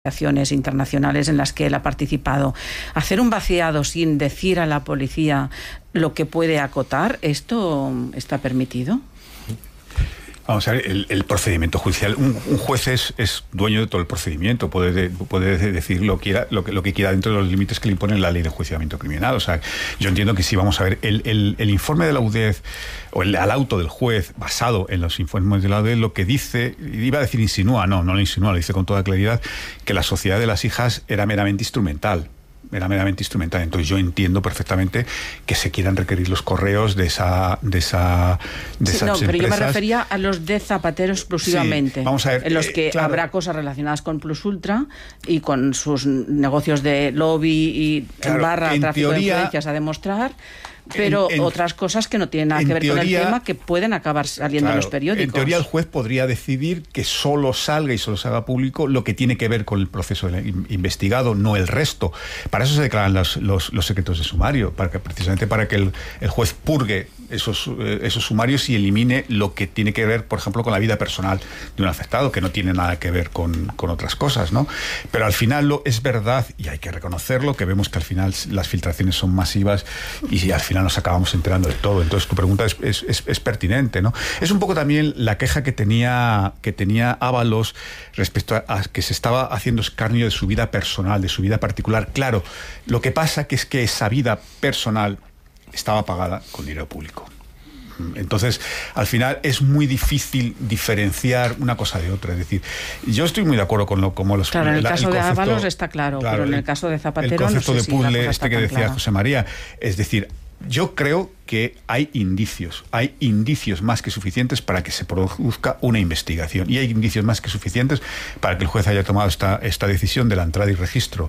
acciones internacionales en las que él ha participado. Hacer un vaciado sin decir a la policía lo que puede acotar, ¿esto está permitido? Vamos a ver, el procedimiento judicial, un juez es dueño de todo el procedimiento, puede decir lo que quiera dentro de los límites que le impone la ley de enjuiciamiento criminal. O sea, yo entiendo que sí, vamos a ver, el informe de la UDEF o el auto del juez basado en los informes de la UDEF lo que dice, iba a decir insinúa, no lo insinúa, lo dice con toda claridad, que la sociedad de las hijas era meramente instrumental. Entonces yo entiendo perfectamente que se quieran requerir los correos de esas empresas. Pero yo me refería a los de Zapatero exclusivamente, sí, vamos a ver, en los que claro, habrá cosas relacionadas con Plus Ultra y con sus negocios de lobby y claro, en barra en tráfico teoría, de influencias a demostrar, pero otras cosas que no tienen nada que ver con el tema, que pueden acabar saliendo en los periódicos. En teoría el juez podría decidir que solo salga y solo se haga público lo que tiene que ver con el proceso investigado, no el resto. Para eso se declaran los secretos de sumario, precisamente para que el juez purgue esos sumarios y elimine lo que tiene que ver, por ejemplo, con la vida personal de un afectado, que no tiene nada que ver con otras cosas, ¿no? Pero al final es verdad, y hay que reconocerlo, que vemos que al final las filtraciones son masivas y al final nos acabamos enterando de todo. Entonces tu pregunta es pertinente, ¿no? Es un poco también la queja que tenía Ábalos respecto a que se estaba haciendo escarnio de su vida personal, de su vida particular. Claro, lo que pasa es que esa vida personal estaba pagada con dinero público. Entonces, al final es muy difícil diferenciar una cosa de otra. Es decir, yo estoy muy de acuerdo con como los... Claro, en el caso de Ábalos está claro, pero en el caso de Zapatero... El concepto no sé de puzzle si que decía clara. José María, es decir, yo creo que hay indicios más que suficientes para que se produzca una investigación, y hay indicios más que suficientes para que el juez haya tomado esta decisión de la entrada y registro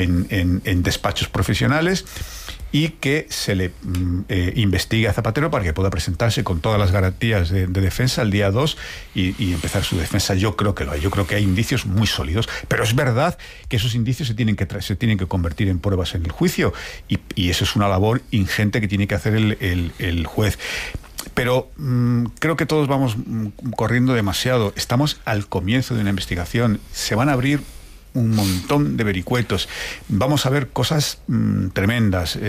en despachos profesionales, y que se le investigue a Zapatero para que pueda presentarse con todas las garantías de defensa el día 2 y empezar su defensa. Yo creo que lo hay, yo creo que hay indicios muy sólidos, pero es verdad que esos indicios se tienen que convertir en pruebas en el juicio, y eso es una labor ingente que tiene que hacer el juez. Pero creo que todos vamos corriendo demasiado. Estamos al comienzo de una investigación, se van a abrir un montón de vericuetos, vamos a ver cosas tremendas.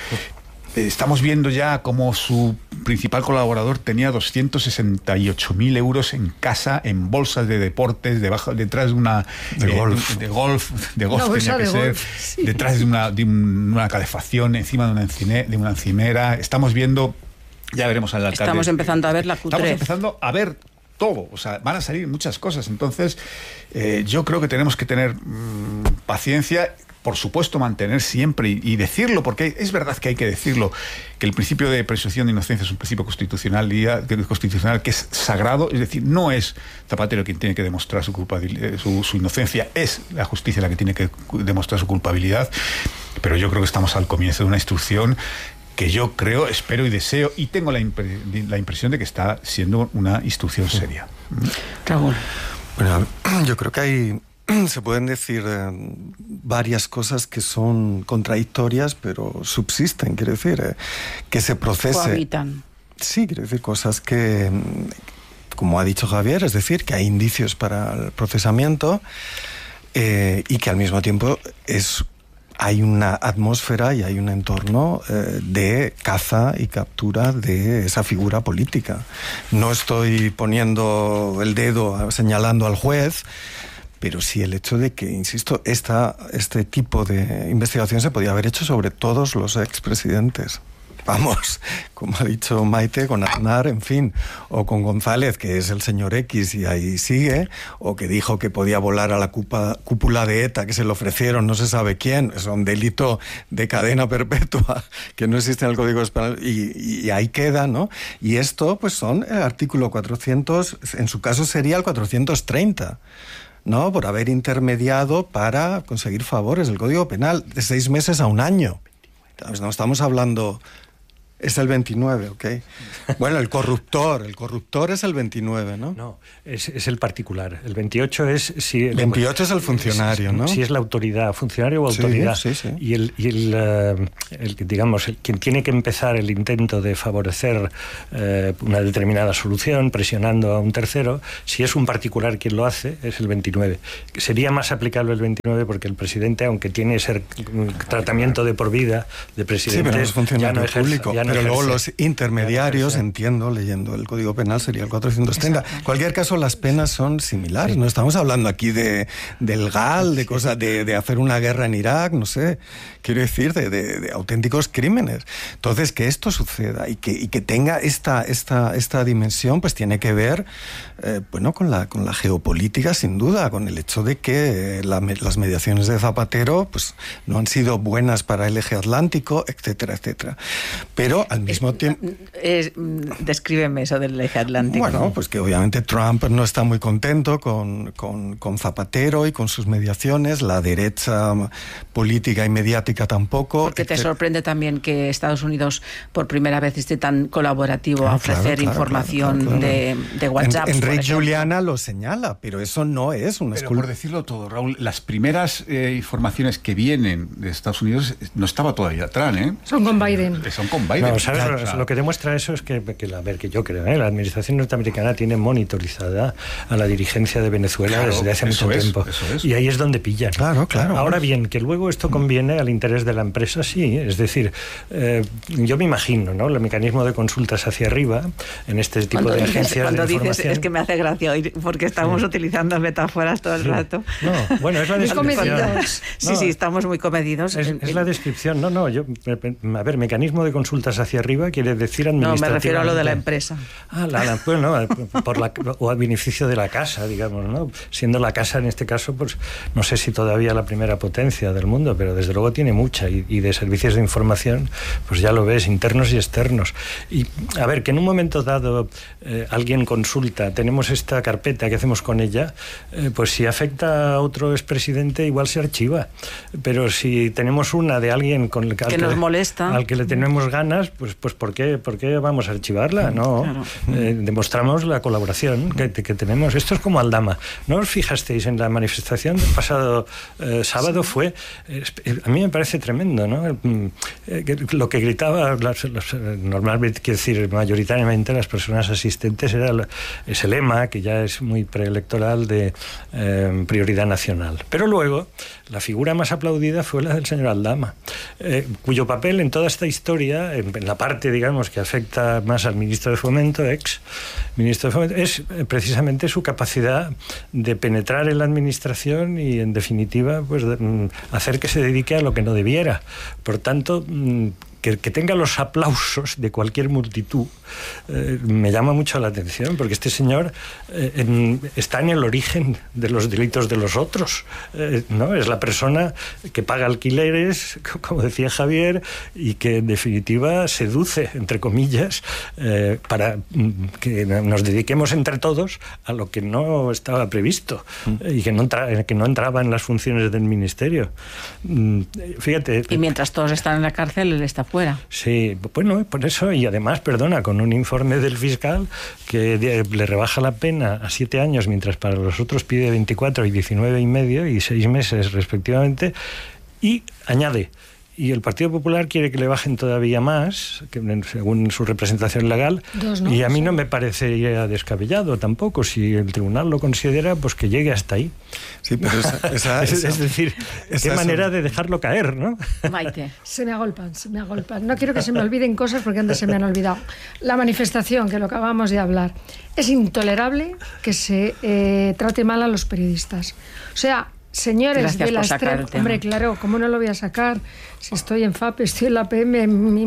Estamos viendo ya cómo su principal colaborador tenía 268.000 euros en casa, en bolsas de deportes, detrás de una... De golf tenía que ser, sí. Detrás de una calefacción, encima de una encimera. Estamos viendo, ya veremos al alcalde. Estamos empezando a ver la cutrez. Estamos empezando a ver todo, o sea, van a salir muchas cosas. Entonces, yo creo que tenemos que tener paciencia, por supuesto mantener siempre y decirlo, porque es verdad que hay que decirlo, que el principio de presunción de inocencia es un principio constitucional que es sagrado. Es decir, no es Zapatero quien tiene que demostrar su culpabilidad, su inocencia, es la justicia la que tiene que demostrar su culpabilidad. Pero yo creo que estamos al comienzo de una instrucción que yo creo, espero y deseo, y tengo la impresión de que está siendo una instrucción seria. Raúl. Bueno, yo creo que se pueden decir varias cosas que son contradictorias, pero subsisten, quiero decir, que se procese. Cohabitan. Sí, quiero decir, cosas que, como ha dicho Javier, es decir, que hay indicios para el procesamiento y que al mismo tiempo hay una atmósfera y hay un entorno de caza y captura de esa figura política. No estoy poniendo el dedo señalando al juez, pero sí el hecho de que, insisto, este tipo de investigación se podía haber hecho sobre todos los expresidentes. Vamos, como ha dicho Maite, con Aznar, en fin, o con González, que es el señor X y ahí sigue, o que dijo que podía volar a la cúpula de ETA, que se le ofrecieron no se sabe quién, es un delito de cadena perpetua que no existe en el Código Penal, y ahí queda, ¿no? Y esto, pues son el artículo 400, en su caso sería el 430, ¿no? Por haber intermediado para conseguir favores del Código Penal de 6 meses a 1 año. No estamos hablando Es el 29, ok. Bueno, el corruptor es el 29, ¿no? No, es el particular. El 28 es... Si, 28 es el funcionario, ¿no? Si es la autoridad, funcionario o autoridad. Sí. Y digamos, quien tiene que empezar el intento de favorecer una determinada solución, presionando a un tercero, si es un particular quien lo hace, es el 29. Sería más aplicable el 29 porque el presidente, aunque tiene ese tratamiento de por vida de presidente, pero no es funcionario público. Pero luego los intermediarios, entiendo, leyendo el Código Penal, sería el 430. Exacto. En cualquier caso, las penas son similares. Sí. No estamos hablando aquí del GAL, de cosas, de hacer una guerra en Irak, no sé. Quiero decir, de auténticos crímenes. Entonces, que esto suceda y que tenga esta dimensión, pues tiene que ver, con la geopolítica, sin duda, con el hecho de que las mediaciones de Zapatero, pues no han sido buenas para el eje atlántico, etcétera, etcétera. Pero al mismo tiempo... Descríbeme eso del eje atlántico. Bueno, pues que obviamente Trump no está muy contento con Zapatero y con sus mediaciones, la derecha política y mediática tampoco. Porque te sorprende también que Estados Unidos por primera vez esté tan colaborativo a ofrecer información de WhatsApp. Enrique Juliana lo señala, pero eso no es una Pero por decirlo todo, Raúl, las primeras informaciones que vienen de Estados Unidos no estaba todavía Trump, ¿eh? Son con Biden. Son con Biden. No, ¿sabes? Lo que demuestra eso es que yo creo, la administración norteamericana tiene monitorizada a la dirigencia de Venezuela desde hace mucho tiempo. Y ahí es donde pillan. Claro. Ahora bien, que luego esto conviene al interés de la empresa, sí. Es decir, yo me imagino, ¿no?, el mecanismo de consultas hacia arriba en este tipo de agencias cuando de información. Dices, es que me hace gracia oír, porque estamos utilizando metáforas todo el rato. No, bueno, es la descripción. Sí, estamos muy comedidos. Es la descripción. A ver, mecanismo de consultas hacia arriba quiere decir administrativamente. No, me refiero a lo de la empresa. O al beneficio de la casa, digamos, ¿no? Siendo la casa, en este caso, pues no sé si todavía la primera potencia del mundo, pero desde luego tiene mucha, y de servicios de información, pues ya lo ves, internos y externos. Y, a ver, que en un momento dado alguien consulta, tenemos esta carpeta, ¿qué hacemos con ella? Pues si afecta a otro expresidente, igual se archiva. Pero si tenemos una de alguien que nos molesta, al que le tenemos ganas, pues ¿por qué vamos a archivarla? No, claro. Demostramos la colaboración que tenemos. Esto es como Aldama. ¿No os fijasteis en la manifestación del pasado sábado? Fue, a mí me parece tremendo, ¿no? Lo que gritaban normalmente, quiero decir, mayoritariamente las personas asistentes, era ese lema que ya es muy preelectoral de prioridad nacional. Pero luego la figura más aplaudida fue la del señor Aldama, cuyo papel en toda esta historia, en la parte, digamos, que afecta más al ministro de Fomento, ex ministro de Fomento, es precisamente su capacidad de penetrar en la administración y, en definitiva, pues hacer que se dedique a lo que no debiera. Por tanto, que tenga los aplausos de cualquier multitud me llama mucho la atención, porque este señor está en el origen de los delitos de los otros, ¿no? Es la persona que paga alquileres, como decía Javier, y que en definitiva seduce, entre comillas, para que nos dediquemos entre todos a lo que no estaba previsto y que no entraba en las funciones del ministerio. Fíjate. Y mientras todos están en la cárcel, él está fuera. Sí, bueno, por eso, y además, con un informe del fiscal que le rebaja la pena a 7 años, mientras para los otros pide 24 y 19 y medio y 6 meses respectivamente, y añade: y el Partido Popular quiere que le bajen todavía más, según su representación legal, y a mí no me parecería descabellado tampoco, si el tribunal lo considera, pues que llegue hasta ahí. Sí, pero es decir, qué manera de dejarlo caer, ¿no? Maite. Se me agolpan. No quiero que se me olviden cosas, porque antes se me han olvidado. La manifestación, que lo acabamos de hablar. Es intolerable que se trate mal a los periodistas. O sea, señores, gracias de la extrema... Hombre, claro, ¿cómo no lo voy a sacar? Si estoy en FAP, estoy en la PM,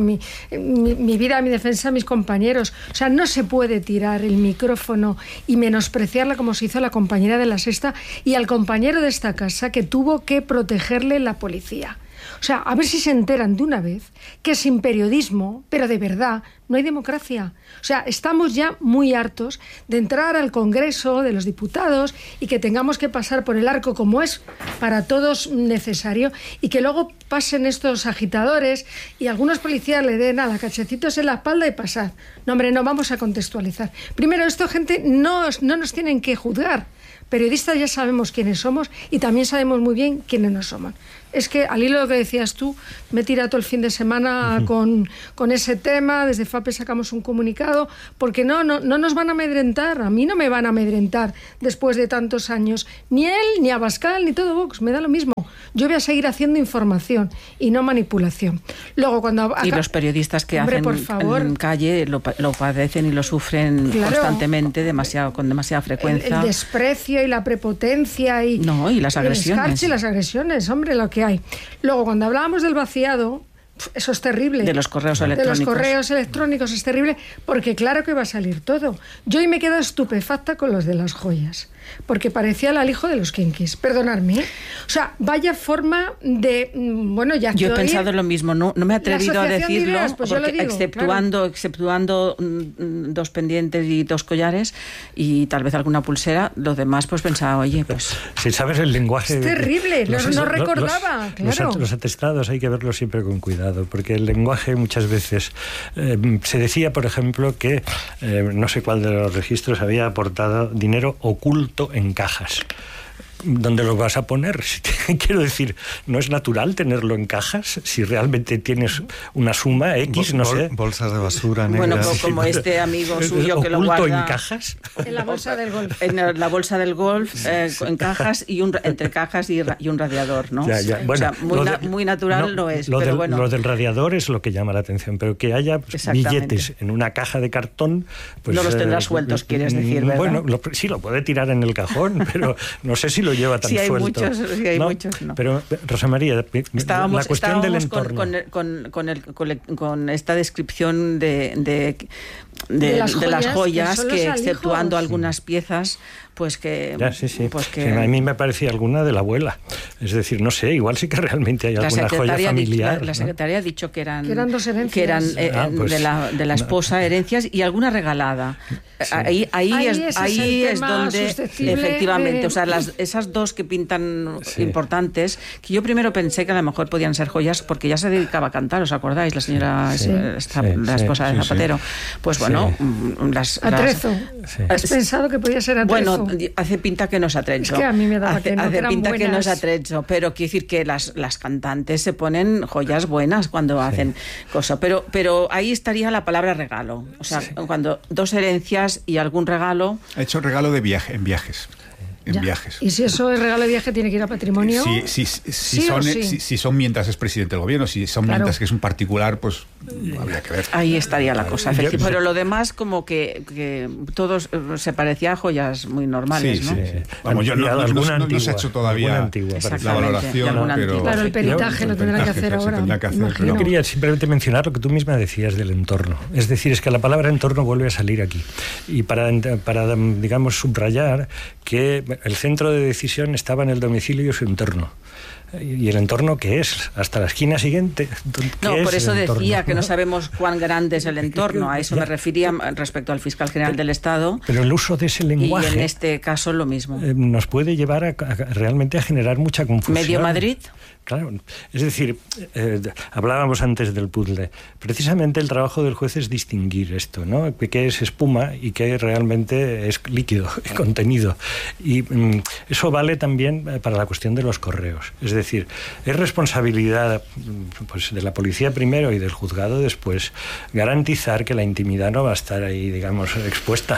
mi vida, mi defensa, mis compañeros. O sea, no se puede tirar el micrófono y menospreciarla como se hizo a la compañera de La Sexta y al compañero de esta casa, que tuvo que protegerle la policía. O sea, a ver si se enteran de una vez que sin periodismo, pero de verdad, no hay democracia. O sea, estamos ya muy hartos de entrar al Congreso de los Diputados y que tengamos que pasar por el arco como es para todos necesario y que luego pasen estos agitadores y algunos policías le den a la cachecitos en la espalda y pasar. No, hombre, no, vamos a contextualizar. Primero, esto, gente, no nos tienen que juzgar. Periodistas ya sabemos quiénes somos y también sabemos muy bien quiénes no somos. Es que, al hilo de lo que decías tú, me he tirado todo el fin de semana con ese tema. Desde FAPE sacamos un comunicado, porque no nos van a amedrentar. A mí no me van a amedrentar después de tantos años. Ni él, ni Abascal, ni todo Vox. Me da lo mismo. Yo voy a seguir haciendo información y no manipulación. Luego, cuando y los periodistas que hacen en calle lo padecen y lo sufren constantemente, con demasiada frecuencia. El desprecio y la prepotencia y las agresiones. El escarche y las agresiones, hombre, lo que hay. Luego, cuando hablábamos del vaciado, eso es terrible. De los correos electrónicos. De los correos electrónicos es terrible, porque claro que va a salir todo. Yo hoy me quedo estupefacta con los de las joyas, porque parecía el alijo de los kinkis. Perdonadme, ¿eh? O sea, vaya forma de... Bueno, ya yo he pensado lo mismo, no me he atrevido a decirlo, ideas, pues porque yo lo digo, exceptuando 2 pendientes y 2 collares y tal vez alguna pulsera, los demás pues pensaba, oye, pues... Si sabes el lenguaje... Es terrible, no recordaba, claro. Los atestados hay que verlos siempre con cuidado, porque el lenguaje muchas veces... se decía, por ejemplo, que no sé cuál de los registros había aportado dinero oculto en cajas. ¿Dónde lo vas a poner? Quiero decir, ¿no es natural tenerlo en cajas? Si realmente tienes una suma X, no sé. Bolsas de basura negras. Bueno, como este amigo suyo que lo guarda... en cajas? En la bolsa del golf. En la bolsa del golf, en cajas y entre cajas y un radiador, ¿no? Ya. Bueno, o sea, muy natural no es, pero bueno. Lo del radiador es lo que llama la atención, pero que haya billetes en una caja de cartón... Pues, no los tendrás sueltos, quieres decir, ¿verdad? Bueno, sí, lo puede tirar en el cajón, pero no sé si lo lleva tan suelto. Si hay muchos, no. Pero, Rosa María, la cuestión del entorno... con esta descripción de las joyas que exceptuando algunas piezas, pues que... Pues que a mí me parecía alguna de la abuela. Es decir, no sé, igual sí que realmente hay alguna joya familiar. La secretaria ha dicho que eran 2 herencias. Que eran de la esposa herencias y alguna regalada. Sí. Ahí es donde efectivamente, o sea, esas 2 que pintan importantes, que yo primero pensé que a lo mejor podían ser joyas porque ya se dedicaba a cantar, ¿os acordáis? La señora, la esposa de Zapatero. Pues bueno, atrezo. ¿Has pensado que podía ser atrezo? Bueno, hace pinta que no es atrezo. Es que a mí me daba que no, hace que pinta buenas. Que no es atrezo, pero quiere decir que las cantantes se ponen joyas buenas cuando hacen cosas. Pero ahí estaría la palabra regalo. O sea, cuando 2 herencias y algún regalo. Ha hecho regalo de viaje, en viajes. Viajes. Y si eso es regalo de viaje, tiene que ir a patrimonio. Si son mientras es presidente del gobierno, si son mientras que es un particular, pues habría que ver. Ahí estaría la cosa, efectivamente. Pero lo demás, como que todos se parecía a joyas muy normales, ¿no? Sí. Vamos, yo no se ha hecho todavía la valoración, pero... Claro, el peritaje lo tendrán que hacer ahora. Yo quería simplemente mencionar lo que tú misma decías del entorno. Es decir, es que la palabra entorno vuelve a salir aquí. Y para digamos, subrayar que el centro de decisión estaba en el domicilio y su entorno. ¿Y el entorno qué es? ¿Hasta la esquina siguiente? No, por eso decía que no sabemos cuán grande es el entorno. A eso me refería respecto al fiscal general del Estado. Pero el uso de ese lenguaje... Y en este caso lo mismo. Nos puede llevar realmente a generar mucha confusión. ¿Medio Madrid? Claro, es decir, hablábamos antes del puzzle. Precisamente el trabajo del juez es distinguir esto, ¿no? Qué es espuma y qué realmente es líquido, contenido. Y eso vale también para la cuestión de los correos. Es decir, es responsabilidad pues, de la policía primero y del juzgado después garantizar que la intimidad no va a estar ahí, digamos, expuesta.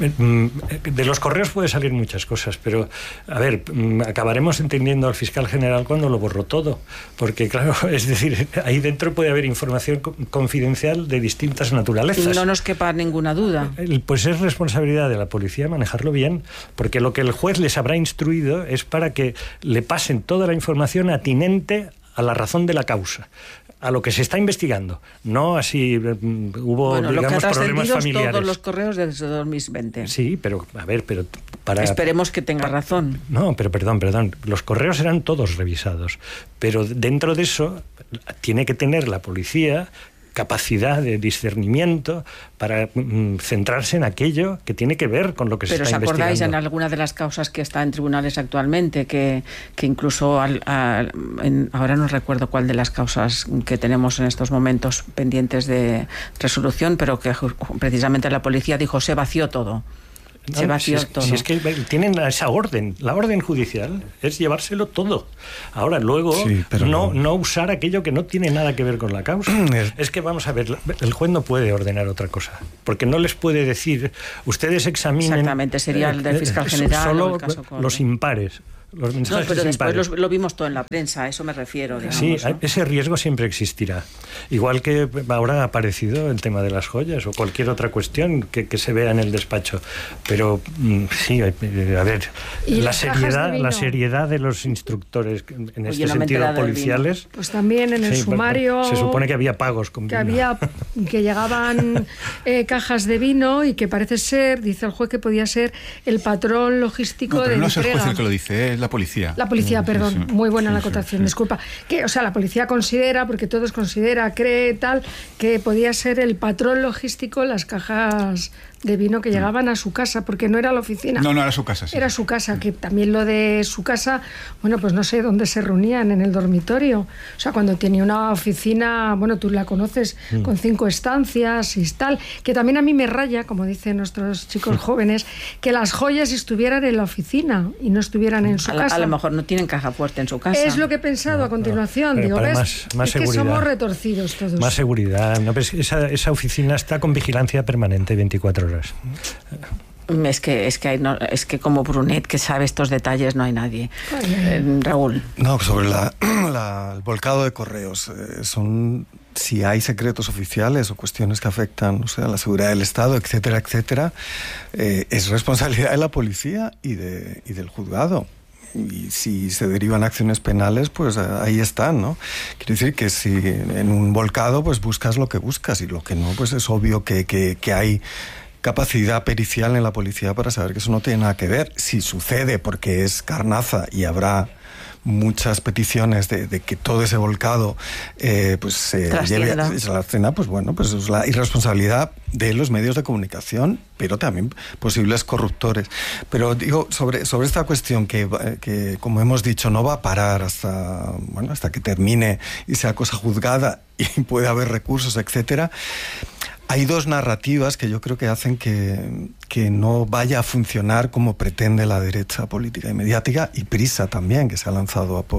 De los correos puede salir muchas cosas, pero, a ver, acabaremos entendiendo al fiscal general cuando lo borró todo, porque claro, es decir, ahí dentro puede haber información confidencial de distintas naturalezas. No nos quepa ninguna duda. Pues es responsabilidad de la policía manejarlo bien, porque lo que el juez les habrá instruido es para que le pasen toda la información atinente a la razón de la causa. a lo que se está investigando. No así hubo, bueno, digamos, lo que problemas familiares. Todos los correos desde 2020. Sí, pero a ver, Esperemos que tenga razón. No, pero perdón. Los correos eran todos revisados. Pero dentro de eso tiene que tener la policía capacidad de discernimiento para centrarse en aquello que tiene que ver con lo que se está investigando. Pero ¿os acordáis en alguna de las causas que está en tribunales actualmente, que incluso ahora no recuerdo cuál de las causas que tenemos en estos momentos pendientes de resolución, pero que precisamente la policía dijo se vació todo? Se vació todo. Si es que tienen esa orden, la orden judicial es llevárselo todo. Ahora, luego, no usar aquello que no tiene nada que ver con la causa. Es que, vamos a ver, el juez no puede ordenar otra cosa, porque no les puede decir, ustedes examinen... Exactamente, sería el del fiscal general solo o el caso los impares. Los mensajes pero después impares. Lo vimos todo en la prensa, a eso me refiero. Digamos, sí, ¿no? Ese riesgo siempre existirá. Igual que ahora ha aparecido el tema de las joyas o cualquier otra cuestión que se vea en el despacho. Pero sí, a ver, la seriedad de los instructores en este sentido policiales. Pues también en el sumario. Se supone que había pagos con vino. Que llegaban cajas de vino y que parece ser, dice el juez, que podía ser el patrón logístico de entrega. No es el juez el que lo dice, es la policía. La policía, perdón, sí. Muy buena la acotación, disculpa. Que, o sea, la policía considera, porque todos cree tal, que podía ser el patrón logístico las cajas de vino que llegaban a su casa, porque no era la oficina. No, era su casa, sí. Era su casa, que también lo de su casa, bueno, pues no sé dónde se reunían, en el dormitorio. O sea, cuando tenía una oficina, bueno, tú la conoces, con 5 estancias y tal, que también a mí me raya, como dicen nuestros chicos jóvenes, que las joyas estuvieran en la oficina y no estuvieran en su casa. A lo mejor no tienen caja fuerte en su casa. Es lo que he pensado a continuación. Pero digo, ¿ves? Más es que somos retorcidos todos. Más seguridad. ¿No? Esa oficina está con vigilancia permanente 24 horas. Es que como Brunet, que sabe estos detalles, no hay nadie. Raúl. No, sobre el volcado de correos. Si hay secretos oficiales o cuestiones que afectan, a la seguridad del Estado, etcétera, etcétera, es responsabilidad de la policía y del juzgado. Y si se derivan acciones penales, pues ahí están, ¿no? Quiere decir que si en un volcado pues buscas lo que buscas, y lo que no, pues es obvio que hay capacidad pericial en la policía para saber que eso no tiene nada que ver. Si sucede porque es carnaza y habrá muchas peticiones de que todo ese volcado pues se lleve a la escena, pues bueno, pues es la irresponsabilidad de los medios de comunicación, pero también posibles corruptores. Pero digo, sobre esta cuestión que como hemos dicho, no va a parar hasta que termine y sea cosa juzgada y puede haber recursos, etcétera. Hay dos narrativas que yo creo que hacen que no vaya a funcionar como pretende la derecha política y mediática, y Prisa también, que se ha lanzado a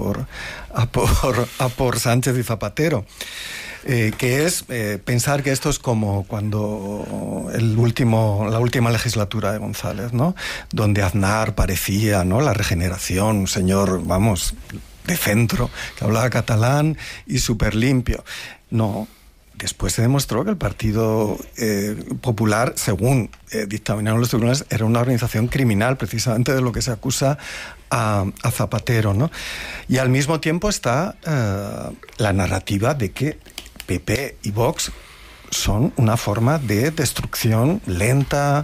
por Sánchez y Zapatero. Que es pensar que esto es como cuando la última legislatura de González, ¿no? Donde Aznar parecía, ¿no?, la regeneración, un señor, de centro, que hablaba catalán y súper limpio. No. Después se demostró que el Partido Popular, según dictaminaron los tribunales, era una organización criminal, precisamente de lo que se acusa a Zapatero, ¿no? Y al mismo tiempo está la narrativa de que PP y Vox son una forma de destrucción lenta,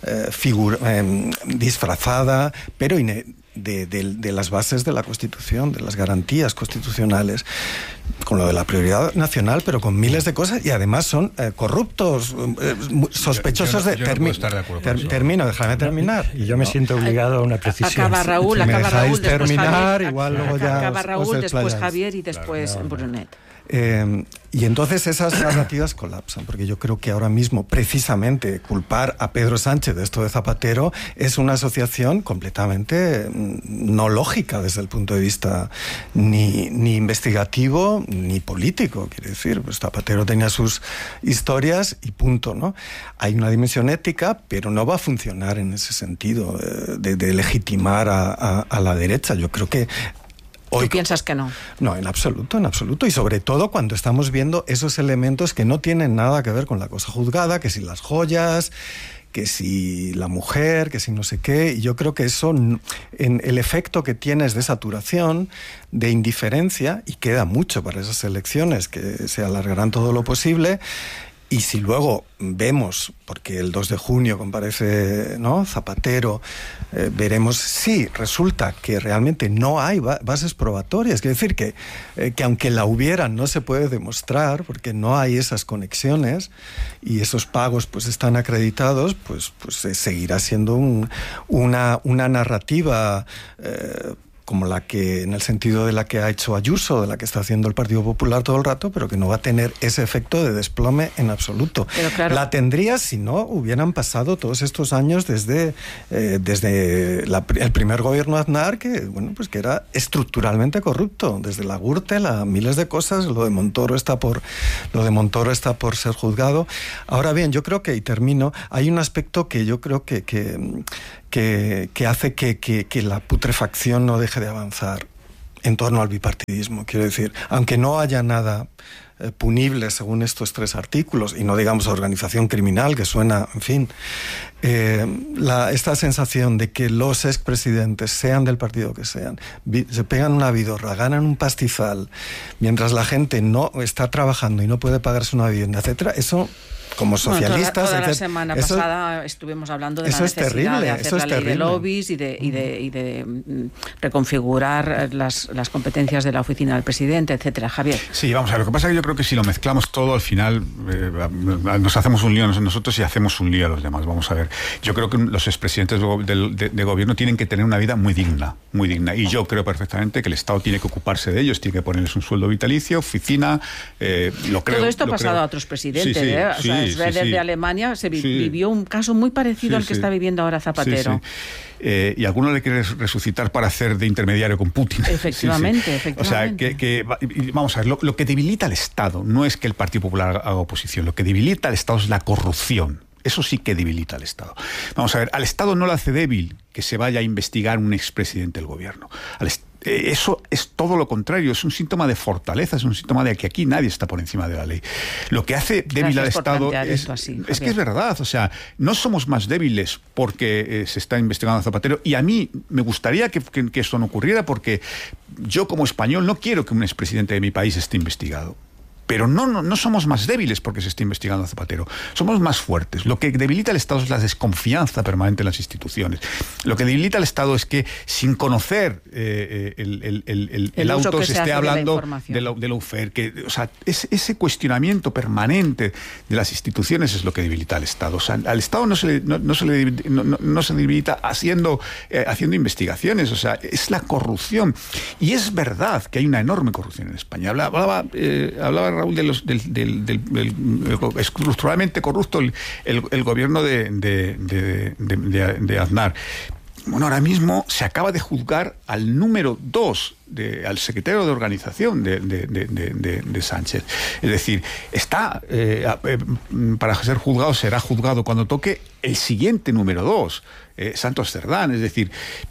disfrazada, pero de las bases de la Constitución, de las garantías constitucionales, con lo de la prioridad nacional, pero con miles de cosas, y además son corruptos, sospechosos yo no puedo estar de acuerdo con eso. Termino, déjame terminar. Y yo me siento obligado a una precisión. Acaba Raúl, después terminar, Javier. Igual luego ya acaba Raúl, después Javier y después Brunet. Y entonces esas narrativas colapsan, porque yo creo que ahora mismo, precisamente, culpar a Pedro Sánchez de esto de Zapatero es una asociación completamente no lógica desde el punto de vista ni investigativo ni político. Quiere decir, pues Zapatero tenía sus historias y punto, ¿no? Hay una dimensión ética, pero no va a funcionar en ese sentido de legitimar a la derecha. Yo creo que ¿Tú piensas que no? No, en absoluto. Y sobre todo cuando estamos viendo esos elementos que no tienen nada que ver con la cosa juzgada, que si las joyas, que si la mujer, que si no sé qué, y yo creo que eso, en el efecto que tiene es de saturación, de indiferencia, y queda mucho para esas elecciones, que se alargarán todo lo posible. Y si luego vemos, porque el 2 de junio comparece, ¿no?, Zapatero, veremos si resulta que realmente no hay bases probatorias. Quiere decir que aunque la hubieran, no se puede demostrar, porque no hay esas conexiones y esos pagos pues están acreditados, pues seguirá siendo una narrativa como la que, en el sentido de la que ha hecho Ayuso, de la que está haciendo el Partido Popular todo el rato, pero que no va a tener ese efecto de desplome en absoluto. Pero claro, la tendría si no hubieran pasado todos estos años desde el primer gobierno Aznar, que era estructuralmente corrupto, desde la Gürtel a miles de cosas. Lo de Montoro está por ser juzgado. Ahora bien, yo creo que, y termino, hay un aspecto que yo creo que hace que la putrefacción no deje de avanzar en torno al bipartidismo. Quiero decir, aunque no haya nada punible según estos 3 artículos, y no digamos organización criminal, que suena, en fin, esta sensación de que los expresidentes, sean del partido que sean, se pegan una vidorra, ganan un pastizal, mientras la gente no está trabajando y no puede pagarse una vivienda, etcétera, eso, como socialistas... Toda la semana pasada estuvimos hablando de la necesidad de hacer la ley de lobbies y de reconfigurar las competencias de la oficina del presidente, etcétera. Javier. Sí, vamos a ver, lo que pasa es que yo creo que si lo mezclamos todo, al final nos hacemos un lío nosotros y hacemos un lío a los demás. Vamos a ver, yo creo que los expresidentes de gobierno tienen que tener una vida muy digna, y yo creo perfectamente que el Estado tiene que ocuparse de ellos, tiene que ponerles un sueldo vitalicio, oficina, lo creo. Todo esto ha pasado a otros presidentes, Schroeder de Alemania vivió un caso muy parecido al que está viviendo ahora Zapatero. Y alguno le quiere resucitar para hacer de intermediario con Putin. Efectivamente. O sea, vamos a ver, lo que debilita al Estado no es que el Partido Popular haga oposición, lo que debilita al Estado es la corrupción. Eso sí que debilita al Estado. Vamos a ver, al Estado no le hace débil que se vaya a investigar un expresidente del gobierno. Eso es todo lo contrario, es un síntoma de fortaleza, es un síntoma de que aquí nadie está por encima de la ley. Lo que hace débil al Estado es que es verdad, o sea, no somos más débiles porque se está investigando a Zapatero, y a mí me gustaría que eso no ocurriera, porque yo como español no quiero que un expresidente de mi país esté investigado. Pero no somos más débiles porque se está investigando a Zapatero. Somos más fuertes. Lo que debilita al Estado es la desconfianza permanente en las instituciones. Lo que debilita al Estado es que, sin conocer el auto, se esté hablando de la UFER. O sea, ese cuestionamiento permanente de las instituciones es lo que debilita al Estado. O sea, al Estado no se debilita haciendo investigaciones. O sea, es la corrupción. Y es verdad que hay una enorme corrupción en España. Hablaba Raúl del estructuralmente corrupto el gobierno de Aznar. Bueno, ahora mismo se acaba de juzgar al número 2, al secretario de organización de Sánchez. Es decir, está para ser juzgado, será juzgado cuando toque el siguiente número 2, Santos Cerdán. Es decir,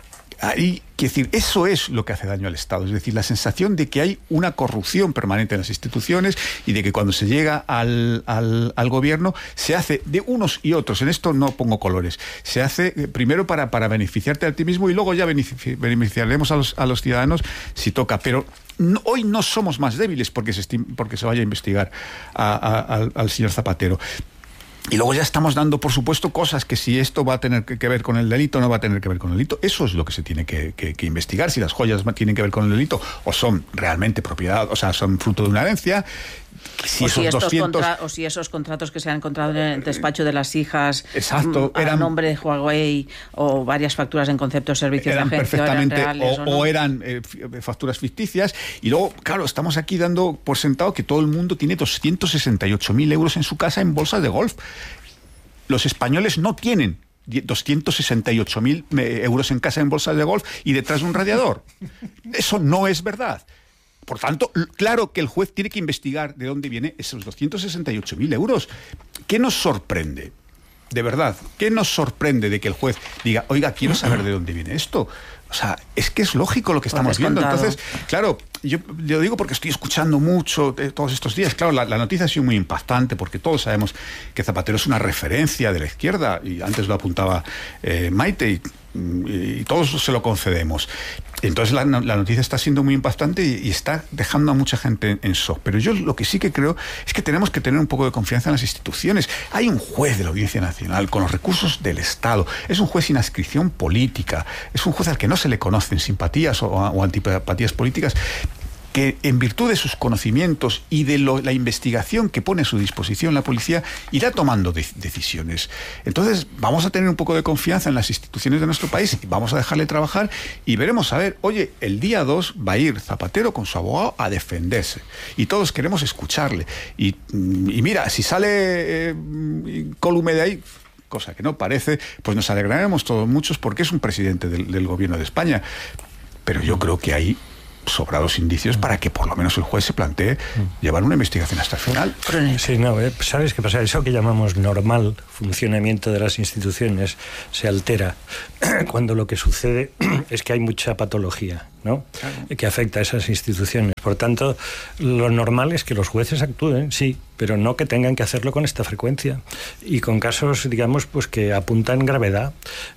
eso es lo que hace daño al Estado, es decir, la sensación de que hay una corrupción permanente en las instituciones y de que cuando se llega al gobierno se hace de unos y otros. En esto no pongo colores. Se hace primero para beneficiarte a ti mismo y luego ya beneficiaremos a los ciudadanos si toca. Pero hoy no somos más débiles porque se vaya a investigar al señor Zapatero. Y luego ya estamos dando, por supuesto, cosas que si esto va a tener que ver con el delito o no va a tener que ver con el delito. Eso es lo que se tiene que investigar, si las joyas tienen que ver con el delito o son realmente propiedad, o sea, son fruto de una herencia. Si esos contratos que se han encontrado en el despacho de las hijas, exacto, eran nombre de Huawei, o varias facturas en concepto de servicios de agencia, eran reales, o eran facturas ficticias. Y luego, claro, estamos aquí dando por sentado que todo el mundo tiene 268.000 euros en su casa en bolsas de golf. Los españoles no tienen 268.000 euros en casa en bolsas de golf y detrás de un radiador. Eso no es verdad. Por tanto, claro que el juez tiene que investigar de dónde vienen esos 268.000 euros. ¿Qué nos sorprende? De verdad, ¿qué nos sorprende de que el juez diga, oiga, quiero saber de dónde viene esto? O sea, es que es lógico lo que estamos viendo. Entonces, claro, yo lo digo porque estoy escuchando mucho todos estos días. Claro, la noticia ha sido muy impactante porque todos sabemos que Zapatero es una referencia de la izquierda, y antes lo apuntaba Maite, y todos se lo concedemos. Entonces la noticia está siendo muy impactante y está dejando a mucha gente en shock. Pero yo lo que sí que creo es que tenemos que tener un poco de confianza en las instituciones. Hay un juez de la Audiencia Nacional con los recursos del Estado. Es un juez sin adscripción política. Es un juez al que no se le conocen simpatías o antipatías políticas, que en virtud de sus conocimientos y de la investigación que pone a su disposición la policía, irá tomando decisiones. Entonces vamos a tener un poco de confianza en las instituciones de nuestro país, y vamos a dejarle trabajar y veremos a ver, oye, el día 2 va a ir Zapatero con su abogado a defenderse y todos queremos escucharle. Y mira, si sale incólume de ahí, cosa que no parece, pues nos alegraremos todos muchos porque es un presidente del gobierno de España. Pero yo creo que hay sobrados indicios para que por lo menos el juez se plantee llevar una investigación hasta el final. Sí, no, ¿sabes qué pasa? Eso que llamamos normal funcionamiento de las instituciones se altera cuando lo que sucede es que hay mucha patología, ¿no? Que afecta a esas instituciones. Por tanto, lo normal es que los jueces actúen, sí, pero no que tengan que hacerlo con esta frecuencia y con casos, digamos, pues que apuntan gravedad.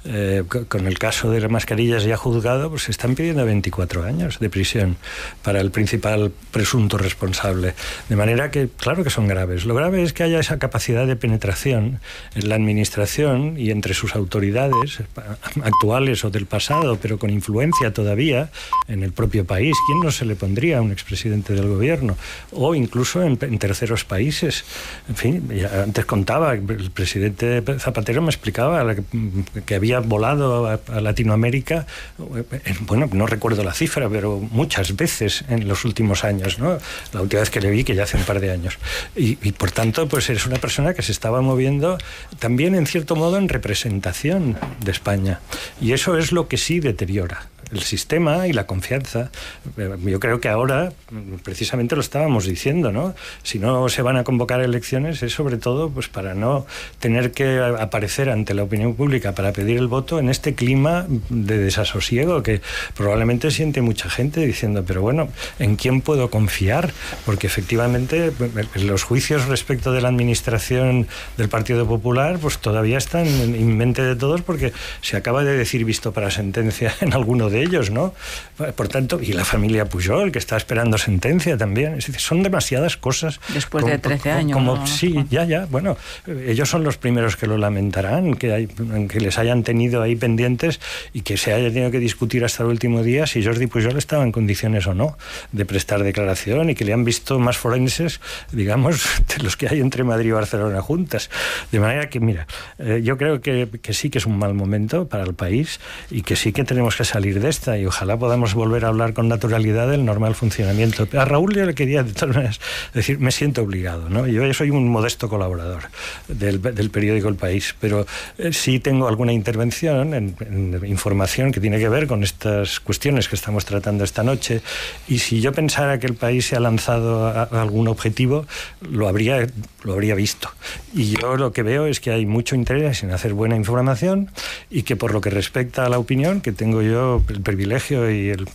Con el caso de las mascarillas ya juzgado, pues se están pidiendo 24 años de prisión para el principal presunto responsable. De manera que, claro que son graves. Lo grave es que haya esa capacidad de penetración en la administración y entre sus autoridades actuales o del pasado, pero con influencia todavía en el propio país. ¿Quién no se le pondría a un expresidente del gobierno? O incluso en terceros países. En fin, ya antes contaba, el presidente Zapatero me explicaba que había volado a Latinoamérica, bueno, no recuerdo la cifra, pero muchas veces en los últimos años, ¿no? La última vez que le vi, que ya hace un par de años. Y por tanto, pues es una persona que se estaba moviendo también, en cierto modo, en representación de España. Y eso es lo que sí deteriora el sistema y la confianza. Yo creo que ahora, precisamente lo estábamos diciendo, ¿no? Si no se van a convocar elecciones es sobre todo pues para no tener que aparecer ante la opinión pública para pedir el voto en este clima de desasosiego que probablemente siente mucha gente diciendo, pero bueno, ¿en quién puedo confiar? Porque efectivamente los juicios respecto de la administración del Partido Popular pues todavía están en mente de todos porque se acaba de decir visto para sentencia en alguno de ellos, ¿no? Por tanto, y la familia Pujol, que está esperando sentencia también. Es decir, son demasiadas cosas. Después de 13 años. Como, sí, ya. Bueno, ellos son los primeros que lo lamentarán, que les hayan tenido ahí pendientes y que se haya tenido que discutir hasta el último día si Jordi Pujol estaba en condiciones o no de prestar declaración y que le han visto más forenses, digamos, de los que hay entre Madrid y Barcelona juntas. De manera que, mira, yo creo que sí que es un mal momento para el país y que sí que tenemos que salir de esta y ojalá podamos volver a hablar con naturalidad del normal funcionamiento. A Raúl yo le quería de todas maneras decir, me siento obligado, ¿no? Yo soy un modesto colaborador del periódico El País, pero sí tengo alguna intervención en información que tiene que ver con estas cuestiones que estamos tratando esta noche y si yo pensara que El País se ha lanzado a algún objetivo, lo habría visto. Y yo lo que veo es que hay mucho interés en hacer buena información y que por lo que respecta a la opinión, que tengo yo el privilegio y el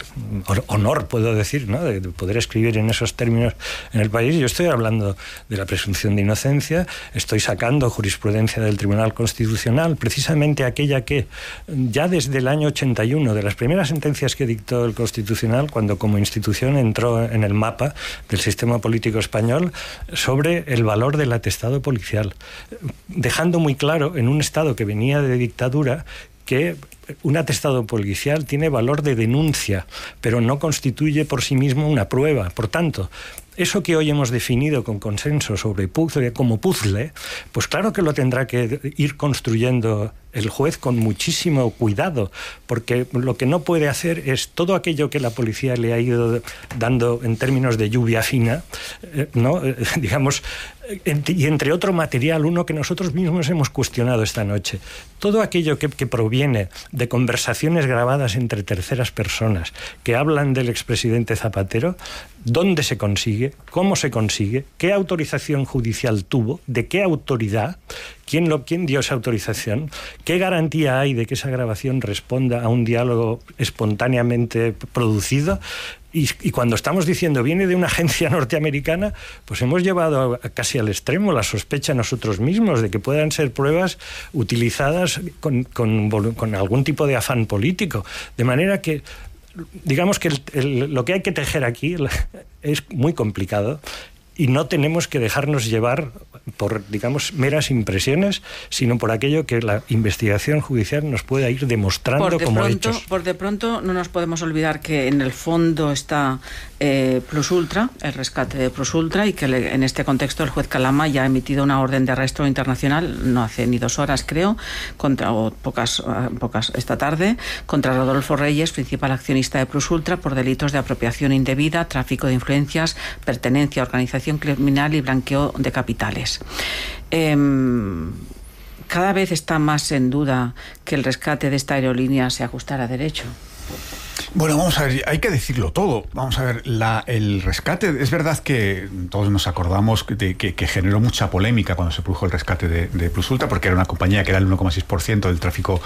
honor, puedo decir, ¿no? de poder escribir en esos términos en El País. Yo estoy hablando de la presunción de inocencia, estoy sacando jurisprudencia del Tribunal Constitucional, precisamente aquella que ya desde el año 81, de las primeras sentencias que dictó el Constitucional, cuando como institución entró en el mapa del sistema político español, sobre el valor del atestado policial, dejando muy claro en un Estado que venía de dictadura que un atestado policial tiene valor de denuncia, pero no constituye por sí mismo una prueba. Por tanto, eso que hoy hemos definido con consenso sobre puzzle, como puzzle, pues claro que lo tendrá que ir construyendo el juez con muchísimo cuidado, porque lo que no puede hacer es todo aquello que la policía le ha ido dando en términos de lluvia fina, ¿no? Digamos, y entre otro material, uno que nosotros mismos hemos cuestionado esta noche. Todo aquello que proviene de conversaciones grabadas entre terceras personas que hablan del expresidente Zapatero, ¿dónde se consigue? ¿Cómo se consigue? ¿Qué autorización judicial tuvo? ¿De qué autoridad? ¿Quién dio esa autorización? ¿Qué garantía hay de que esa grabación responda a un diálogo espontáneamente producido? Y cuando estamos diciendo viene de una agencia norteamericana, pues hemos llevado casi al extremo la sospecha nosotros mismos de que puedan ser pruebas utilizadas con algún tipo de afán político. De manera que, digamos que lo que hay que tejer aquí es muy complicado. Y no tenemos que dejarnos llevar por, digamos, meras impresiones, sino por aquello que la investigación judicial nos pueda ir demostrando como hechos. Por de pronto no nos podemos olvidar que en el fondo está Plus Ultra, el rescate de Plus Ultra, y que en este contexto el juez Calama ya ha emitido una orden de arresto internacional, no hace ni 2 horas creo, pocas esta tarde, contra Rodolfo Reyes, principal accionista de Plus Ultra, por delitos de apropiación indebida, tráfico de influencias, pertenencia a organización criminal y blanqueo de capitales. Cada vez está más en duda que el rescate de esta aerolínea se ajustara a derecho. Bueno, vamos a ver, hay que decirlo todo. Vamos a ver, el rescate, es verdad que todos nos acordamos de que generó mucha polémica cuando se produjo el rescate de Plus Ultra, porque era una compañía que era el 1,6% del tráfico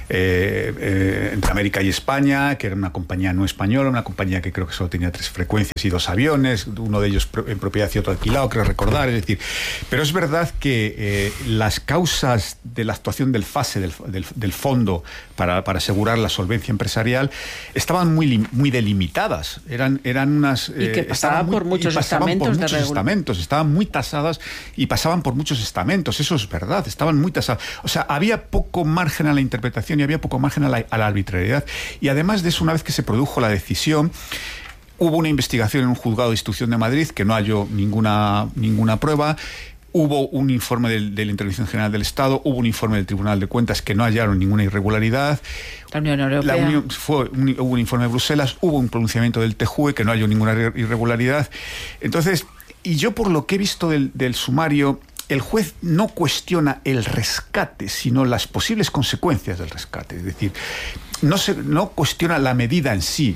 entre América y España, que era una compañía no española, una compañía que creo que solo tenía 3 frecuencias y 2 aviones, uno de ellos en propiedad y otro alquilado, creo recordar, es decir, pero es verdad que las causas de la actuación del FASE, del fondo para asegurar la solvencia empresarial, estaban muy delimitadas, eran unas y que pasaban por muchos estamentos, estaban muy tasadas y pasaban por muchos estamentos, eso es verdad, estaban muy tasadas, o sea, había poco margen a la interpretación y había poco margen a la arbitrariedad, y además de eso, una vez que se produjo la decisión, hubo una investigación en un juzgado de instrucción de Madrid que no halló ninguna prueba. Hubo un informe de la Intervención General del Estado, hubo un informe del Tribunal de Cuentas que no hallaron ninguna irregularidad. La Unión Europea. Hubo un informe de Bruselas, hubo un pronunciamiento del TJUE que no halló ninguna irregularidad. Entonces, y yo por lo que he visto del sumario, el juez no cuestiona el rescate, sino las posibles consecuencias del rescate. Es decir, no cuestiona la medida en sí,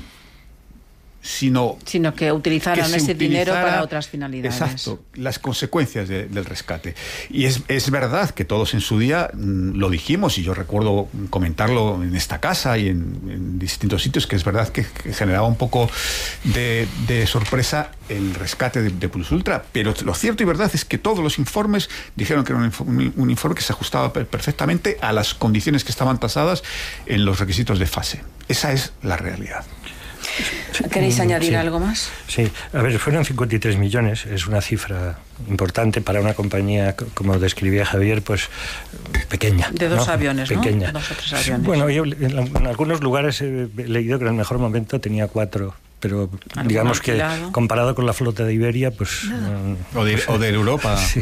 sino que utilizaran ese dinero para otras finalidades. Exacto, las consecuencias del rescate. Y es verdad que todos en su día lo dijimos, y yo recuerdo comentarlo en esta casa y en distintos sitios, que es verdad que generaba un poco de sorpresa el rescate de Plus Ultra, pero lo cierto y verdad es que todos los informes dijeron que era un informe que se ajustaba perfectamente a las condiciones que estaban tasadas en los requisitos de FASE. Esa es la realidad. ¿Queréis añadir algo más? Sí, a ver, fueron 53 millones, es una cifra importante para una compañía, como describía Javier, pues pequeña. De 2 aviones, pequeña. ¿no? 2 o 3 aviones. Bueno, yo en algunos lugares he leído que en el mejor momento tenía 4, pero digamos que comparado con la flota de Iberia, pues... O de Europa. Sí,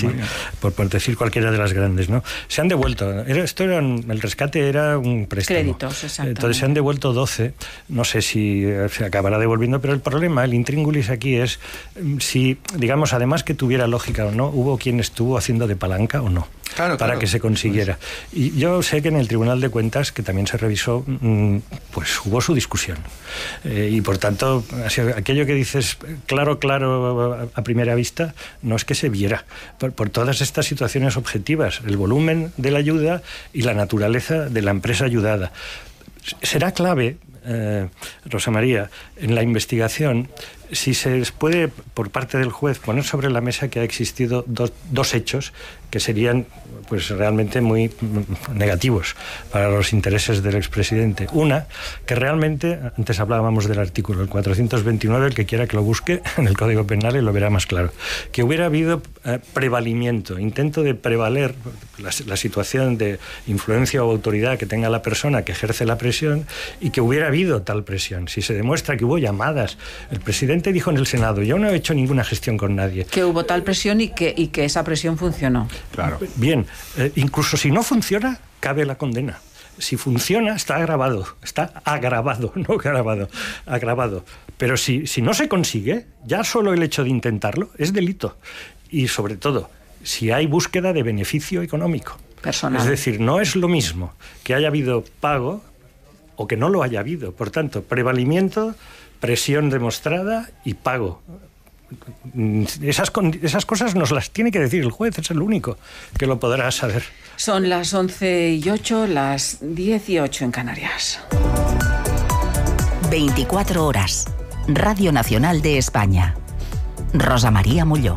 por decir cualquiera de las grandes, ¿no? Se han devuelto. El rescate era un préstamo. Créditos, exactamente. Entonces se han devuelto 12. No sé si se acabará devolviendo, pero el problema, el intríngulis aquí es si, digamos, además que tuviera lógica o no, hubo quien estuvo haciendo de palanca o no. Para que se consiguiera. Y yo sé que en el Tribunal de Cuentas, que también se revisó, pues hubo su discusión. Y por tanto, aquello que dices claro a primera vista, no es que se viera. Por todas estas situaciones objetivas, el volumen de la ayuda y la naturaleza de la empresa ayudada. Será clave, Rosa María, en la investigación, si se puede, por parte del juez, poner sobre la mesa que ha existido dos hechos que serían pues realmente muy negativos para los intereses del expresidente. Una, que realmente, antes hablábamos del artículo, el 429, el que quiera que lo busque en el Código Penal y lo verá más claro, que hubiera habido prevalimiento, intento de prevaler la situación de influencia o autoridad que tenga la persona que ejerce la presión, y que hubiera habido tal presión. Si se demuestra que hubo llamadas, el presidente dijo en el Senado, yo no he hecho ninguna gestión con nadie. Que hubo tal presión y que esa presión funcionó. Claro. Bien, incluso si no funciona, cabe la condena. Si funciona, está agravado, no grabado, agravado. Pero si no se consigue, ya solo el hecho de intentarlo es delito. Y sobre todo, si hay búsqueda de beneficio económico. Personal. Es decir, no es lo mismo que haya habido pago o que no lo haya habido. Por tanto, prevalimiento, presión demostrada y pago. Esas cosas nos las tiene que decir el juez, es el único que lo podrá saber. Son las 11:08, las 10:08 en Canarias. 24 horas. Radio Nacional de España. Rosa María Molló.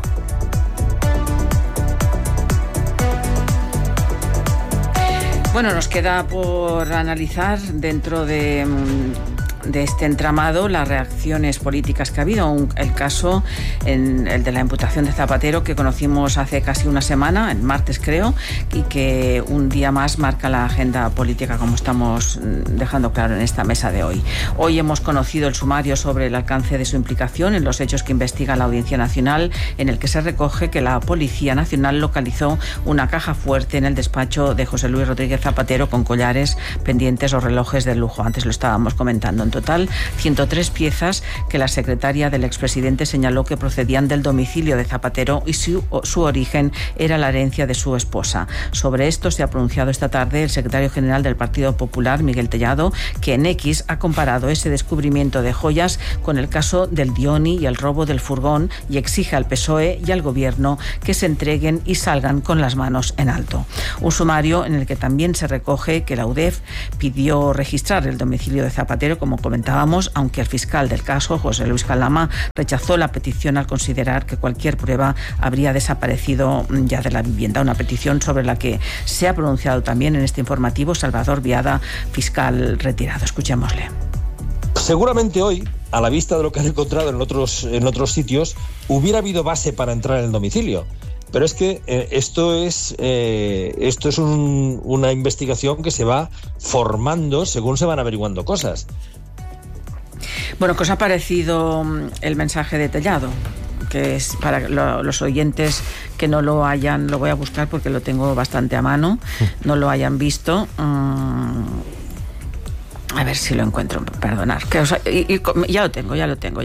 Bueno, nos queda por analizar dentro de este entramado las reacciones políticas que ha habido. El caso, el de la imputación de Zapatero, que conocimos hace casi una semana, el martes creo, y que un día más marca la agenda política, como estamos dejando claro en esta mesa de hoy. Hoy hemos conocido el sumario sobre el alcance de su implicación en los hechos que investiga la Audiencia Nacional, en el que se recoge que la Policía Nacional localizó una caja fuerte en el despacho de José Luis Rodríguez Zapatero con collares, pendientes o relojes de lujo. Antes lo estábamos comentando. En total, 103 piezas que la secretaria del expresidente señaló que procedían del domicilio de Zapatero y su origen era la herencia de su esposa. Sobre esto se ha pronunciado esta tarde el secretario general del Partido Popular, Miguel Tellado, que en X ha comparado ese descubrimiento de joyas con el caso del Dioni y el robo del furgón, y exige al PSOE y al Gobierno que se entreguen y salgan con las manos en alto. Un sumario en el que también se recoge que la UDEF pidió registrar el domicilio de Zapatero, como comentábamos, aunque el fiscal del caso, José Luis Calama, rechazó la petición al considerar que cualquier prueba habría desaparecido ya de la vivienda. Una petición sobre la que se ha pronunciado también en este informativo Salvador Viada, fiscal retirado. Escuchémosle. Seguramente hoy, a la vista de lo que han encontrado en otros sitios, hubiera habido base para entrar en el domicilio. Pero es que esto es una investigación que se va formando según se van averiguando cosas. Bueno, ¿qué os ha parecido el mensaje detallado? Que es para los oyentes que no lo hayan, lo voy a buscar porque lo tengo bastante a mano, no lo hayan visto. A ver si lo encuentro, perdonad. Ya lo tengo.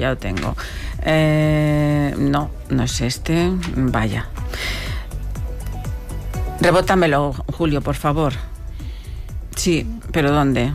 No es este. Vaya. Rebótamelo, Julio, por favor. Sí, pero ¿dónde?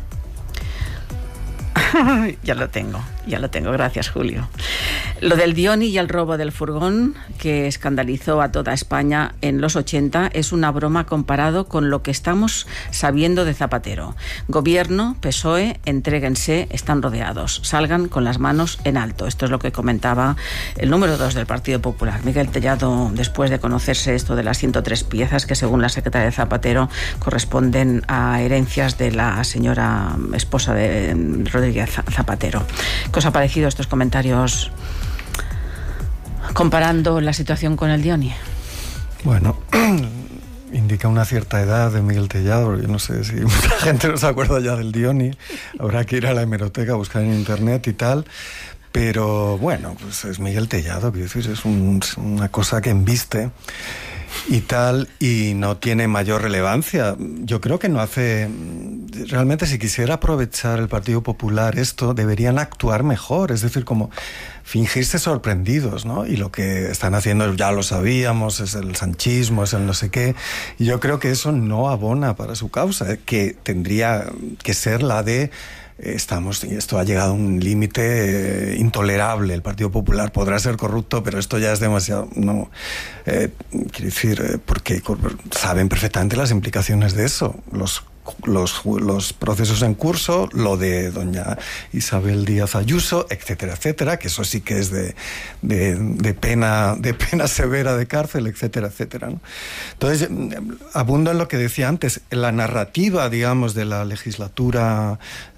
Ya lo tengo, gracias, Julio. Lo del Dioni y el robo del furgón, que escandalizó a toda España en los 80, es una broma comparado con lo que estamos sabiendo de Zapatero. Gobierno, PSOE, entréguense, están rodeados, salgan con las manos en alto. Esto es lo que comentaba el número 2 del Partido Popular, Miguel Tellado, después de conocerse esto de las 103 piezas que, según la secretaria de Zapatero, corresponden a herencias de la señora esposa de Rodríguez Zapatero. ¿Qué os ha parecido estos comentarios comparando la situación con el Dioni? Bueno, indica una cierta edad de Miguel Tellado. Yo no sé si mucha gente no se acuerda ya del Dioni. Habrá que ir a la hemeroteca a buscar en internet y tal. Pero bueno, pues es Miguel Tellado, quiero decir, es una cosa que embiste y tal, y no tiene mayor relevancia. Yo creo que no hace... Realmente, si quisiera aprovechar el Partido Popular esto, deberían actuar mejor, es decir, como fingirse sorprendidos, ¿no? Y lo que están haciendo, ya lo sabíamos, es el sanchismo, es el no sé qué, y yo creo que eso no abona para su causa, que tendría que ser la de... esto ha llegado a un límite intolerable. El Partido Popular podrá ser corrupto, pero esto ya es demasiado. No, quiero decir, porque saben perfectamente las implicaciones de eso. Los procesos en curso, lo de doña Isabel Díaz Ayuso, etcétera, etcétera, que eso sí que es de pena severa de cárcel, etcétera, etcétera, ¿no? Entonces, abundo en lo que decía antes, la narrativa, digamos, de la legislatura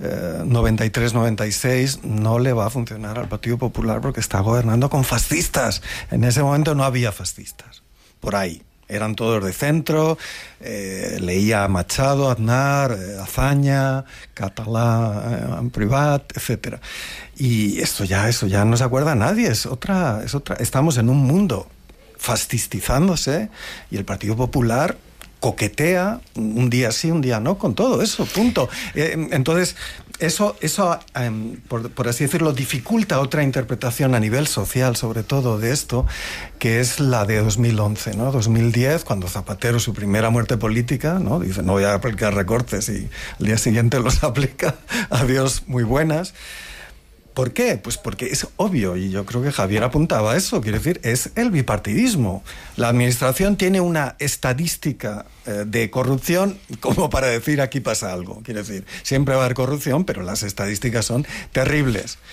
93-96 no le va a funcionar al Partido Popular porque está gobernando con fascistas. En ese momento no había fascistas, por ahí. Eran todos de centro, leía a Machado, Aznar, Azaña, Catalá, Privat, etcétera. Y eso ya no se acuerda nadie, es otra. Estamos en un mundo fascistizándose y el Partido Popular coquetea un día sí, un día no, con todo eso, punto. Entonces, eso por así decirlo, dificulta otra interpretación a nivel social, sobre todo de esto, que es la de 2011, ¿no? 2010, cuando Zapatero, su primera muerte política, ¿no? Dice, no voy a aplicar recortes, y al día siguiente los aplica. Adiós, muy buenas. ¿Por qué? Pues porque es obvio, y yo creo que Javier apuntaba a eso, quiere decir, es el bipartidismo. La administración tiene una estadística de corrupción como para decir aquí pasa algo. Quiere decir, siempre va a haber corrupción, pero las estadísticas son terribles.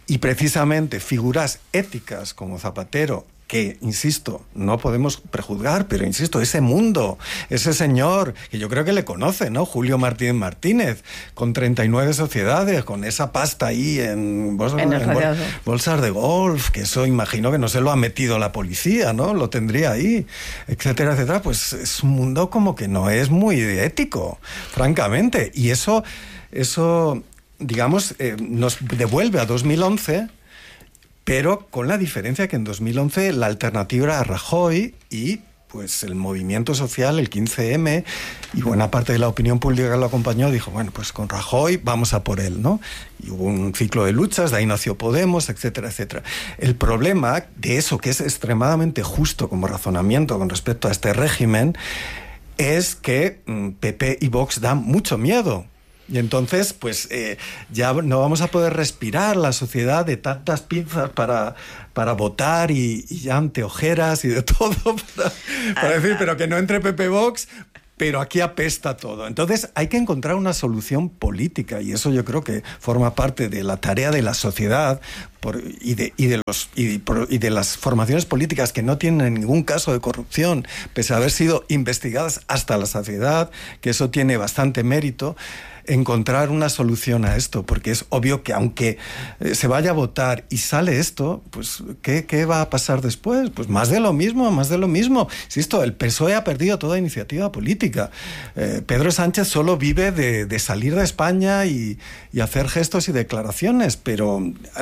Y precisamente figuras éticas como Zapatero, que, insisto, no podemos prejuzgar, pero insisto, ese mundo, ese señor, que yo creo que le conoce, ¿no? Julio Martínez Martínez, con 39 sociedades, con esa pasta ahí en bolsas de golf, que eso imagino que no se lo ha metido la policía, ¿no? Lo tendría ahí, etcétera, etcétera. Pues es un mundo como que no es muy ético, francamente. Y eso digamos, nos devuelve a 2011... pero con la diferencia que en 2011 la alternativa era Rajoy y pues el movimiento social, el 15M, y buena parte de la opinión pública que lo acompañó dijo, bueno, pues con Rajoy vamos a por él, ¿no? Y hubo un ciclo de luchas, de ahí nació Podemos, etcétera, etcétera. El problema de eso, que es extremadamente justo como razonamiento con respecto a este régimen, es que PP y Vox dan mucho miedo. Y entonces, pues ya no vamos a poder respirar la sociedad de tantas pinzas para votar y ya anteojeras y de todo para decir, pero que no entre PP Vox, pero aquí apesta todo. Entonces hay que encontrar una solución política y eso yo creo que forma parte de la tarea de la sociedad y de las formaciones políticas que no tienen ningún caso de corrupción, pese a haber sido investigadas hasta la saciedad, que eso tiene bastante mérito. Encontrar una solución a esto, porque es obvio que aunque se vaya a votar y sale esto, pues ¿qué va a pasar después? Pues más de lo mismo. Insisto, el PSOE ha perdido toda iniciativa política. Pedro Sánchez solo vive de salir de España y hacer gestos y declaraciones, pero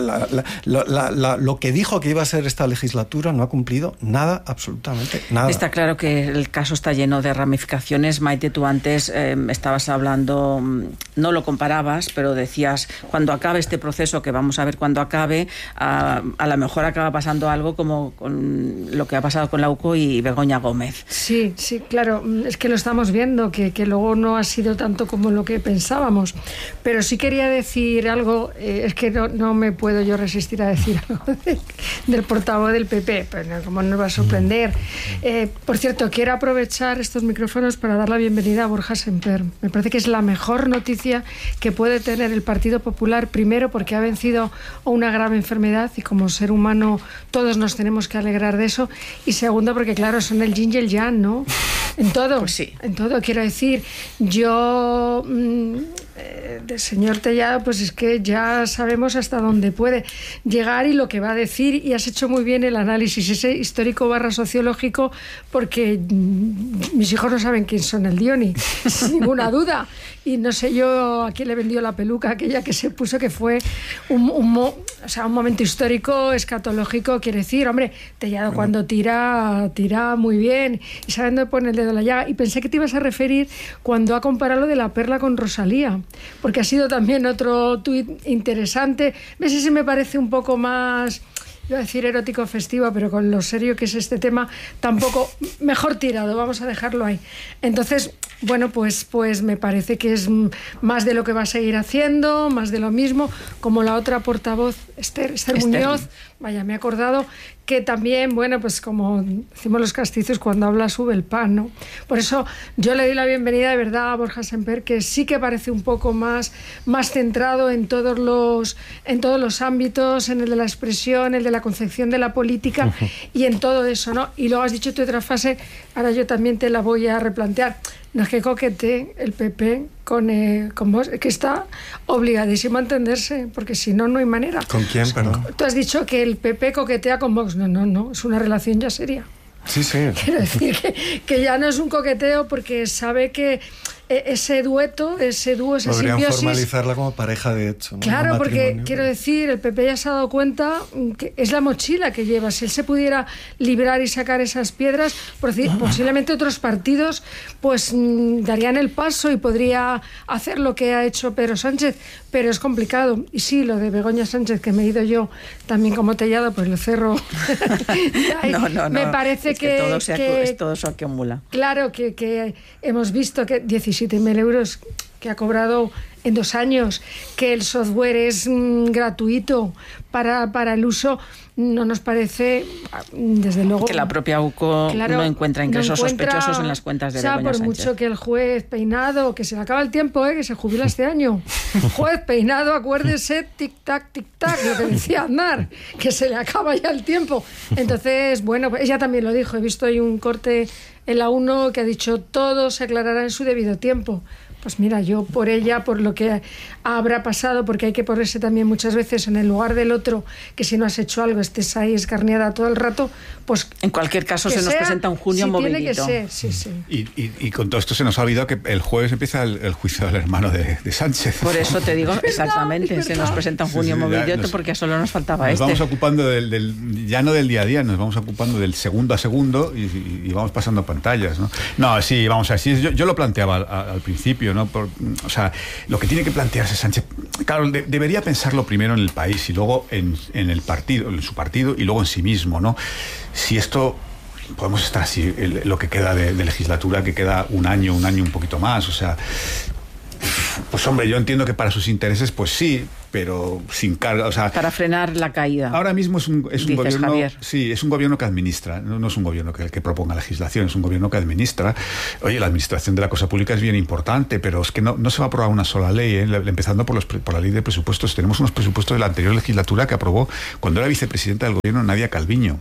lo que dijo que iba a ser esta legislatura no ha cumplido nada, absolutamente nada. Está claro que el caso está lleno de ramificaciones. Maite, tú antes estabas hablando... No lo comparabas, pero decías, cuando acabe este proceso, que vamos a ver cuando acabe, a lo mejor acaba pasando algo como con lo que ha pasado con la UCO y Begoña Gómez. Sí, claro, es que lo estamos viendo, que luego no ha sido tanto como lo que pensábamos. Pero sí quería decir algo, es que no me puedo yo resistir a decir algo del portavoz del PP, pero como nos va a sorprender. Por cierto, quiero aprovechar estos micrófonos para dar la bienvenida a Borja Semper. Me parece que es la mejor noticia que puede tener el Partido Popular, primero porque ha vencido a una grave enfermedad y como ser humano todos nos tenemos que alegrar de eso, y segundo porque claro, son el yin y el yang, ¿no? En todo, pues sí. En todo, quiero decir, yo del señor Tellado, pues es que ya sabemos hasta dónde puede llegar y lo que va a decir, y has hecho muy bien el análisis ese histórico / sociológico, porque mis hijos no saben quién son el Dioni, sin ninguna duda, y no sé yo a quién le vendió la peluca aquella que se puso, que fue un momento histórico, escatológico, quiere decir, hombre, Tellado cuando tira muy bien y sabe dónde pone el dedo en la llaga, y pensé que te ibas a referir cuando ha comparado lo de la Perla con Rosalía, porque ha sido también otro tuit interesante. ¿Ves? Ese me parece un poco más, iba a decir erótico festivo, pero con lo serio que es este tema, tampoco, mejor tirado, vamos a dejarlo ahí. Entonces, bueno, pues me parece que es más de lo que va a seguir haciendo, más de lo mismo, como la otra portavoz, Esther Muñoz, vaya, me he acordado, que también, bueno, pues como decimos los castizos, cuando habla sube el pan, ¿no? Por eso yo le doy la bienvenida de verdad a Borja Semper, que sí que parece un poco más centrado en todos los ámbitos, en el de la expresión, el de la concepción de la política y en todo eso, ¿no? Y luego has dicho tu otra frase, ahora yo también te la voy a replantear. No es que coquetee el PP con vos, que está obligadísimo a entenderse, porque si no, no hay manera. ¿Con quién, perdón? Tú has dicho que el PP coquetea con Vox. No, es una relación ya seria. Sí. Quiero decir que ya no es un coqueteo, porque sabe que ese dueto, ese dúo, esa podrían simbiosis... formalizarla como pareja de hecho, ¿no? Claro, porque quiero decir, el PP ya se ha dado cuenta que es la mochila que lleva. Si él se pudiera librar y sacar esas piedras, posiblemente otros partidos pues darían el paso y podría hacer lo que ha hecho Pedro Sánchez, pero es complicado. Y sí, lo de Begoña Sánchez, que me he ido yo también como Tellado, pues lo cerro. No. Me parece que todo se acumula. Claro, que hemos visto que 17.000 euros que ha cobrado en 2 años, que el software es gratuito para el uso, no nos parece, desde luego... Que la propia UCO no encuentra ingresos sospechosos en las cuentas de Begoña Sánchez. Por mucho que el juez Peinado, que se le acaba el tiempo, que se jubila este año. Juez Peinado, acuérdese, tic-tac, lo que decía Aznar, que se le acaba ya el tiempo. Entonces, bueno, ella también lo dijo. He visto ahí un corte en la 1 que ha dicho todo se aclarará en su debido tiempo. Pues mira, yo por ella, por lo que habrá pasado, porque hay que ponerse también muchas veces en el lugar del otro, que si no has hecho algo estés ahí escarneada todo el rato, pues... En cualquier caso se nos presenta un junio movidito. Tiene que ser, sí. Y con todo esto se nos ha olvidado que el jueves empieza el juicio del hermano de Sánchez. Por eso te digo, exactamente, se nos presenta un junio movidito porque solo nos faltaba nos vamos ocupando ya no del día a día, nos vamos ocupando del segundo a segundo y vamos pasando pantallas, ¿no? No, sí, vamos a ver, sí, yo lo planteaba al principio, ¿no? O sea, lo que tiene que plantearse Sánchez, claro, debería pensarlo primero en el país y luego en el partido, en su partido y luego en sí mismo, ¿no? Si esto podemos estar así, lo que queda de legislatura, que queda un año un poquito más, o sea, pues hombre, yo entiendo que para sus intereses, pues sí, pero sin carga, o sea... Para frenar la caída. Ahora mismo es un gobierno... Javier. Sí, es un gobierno que administra, no es un gobierno que proponga legislación, es un gobierno que administra. Oye, la administración de la cosa pública es bien importante, pero es que no se va a aprobar una sola ley, empezando por la ley de presupuestos. Tenemos unos presupuestos de la anterior legislatura que aprobó cuando era vicepresidenta del gobierno Nadia Calviño.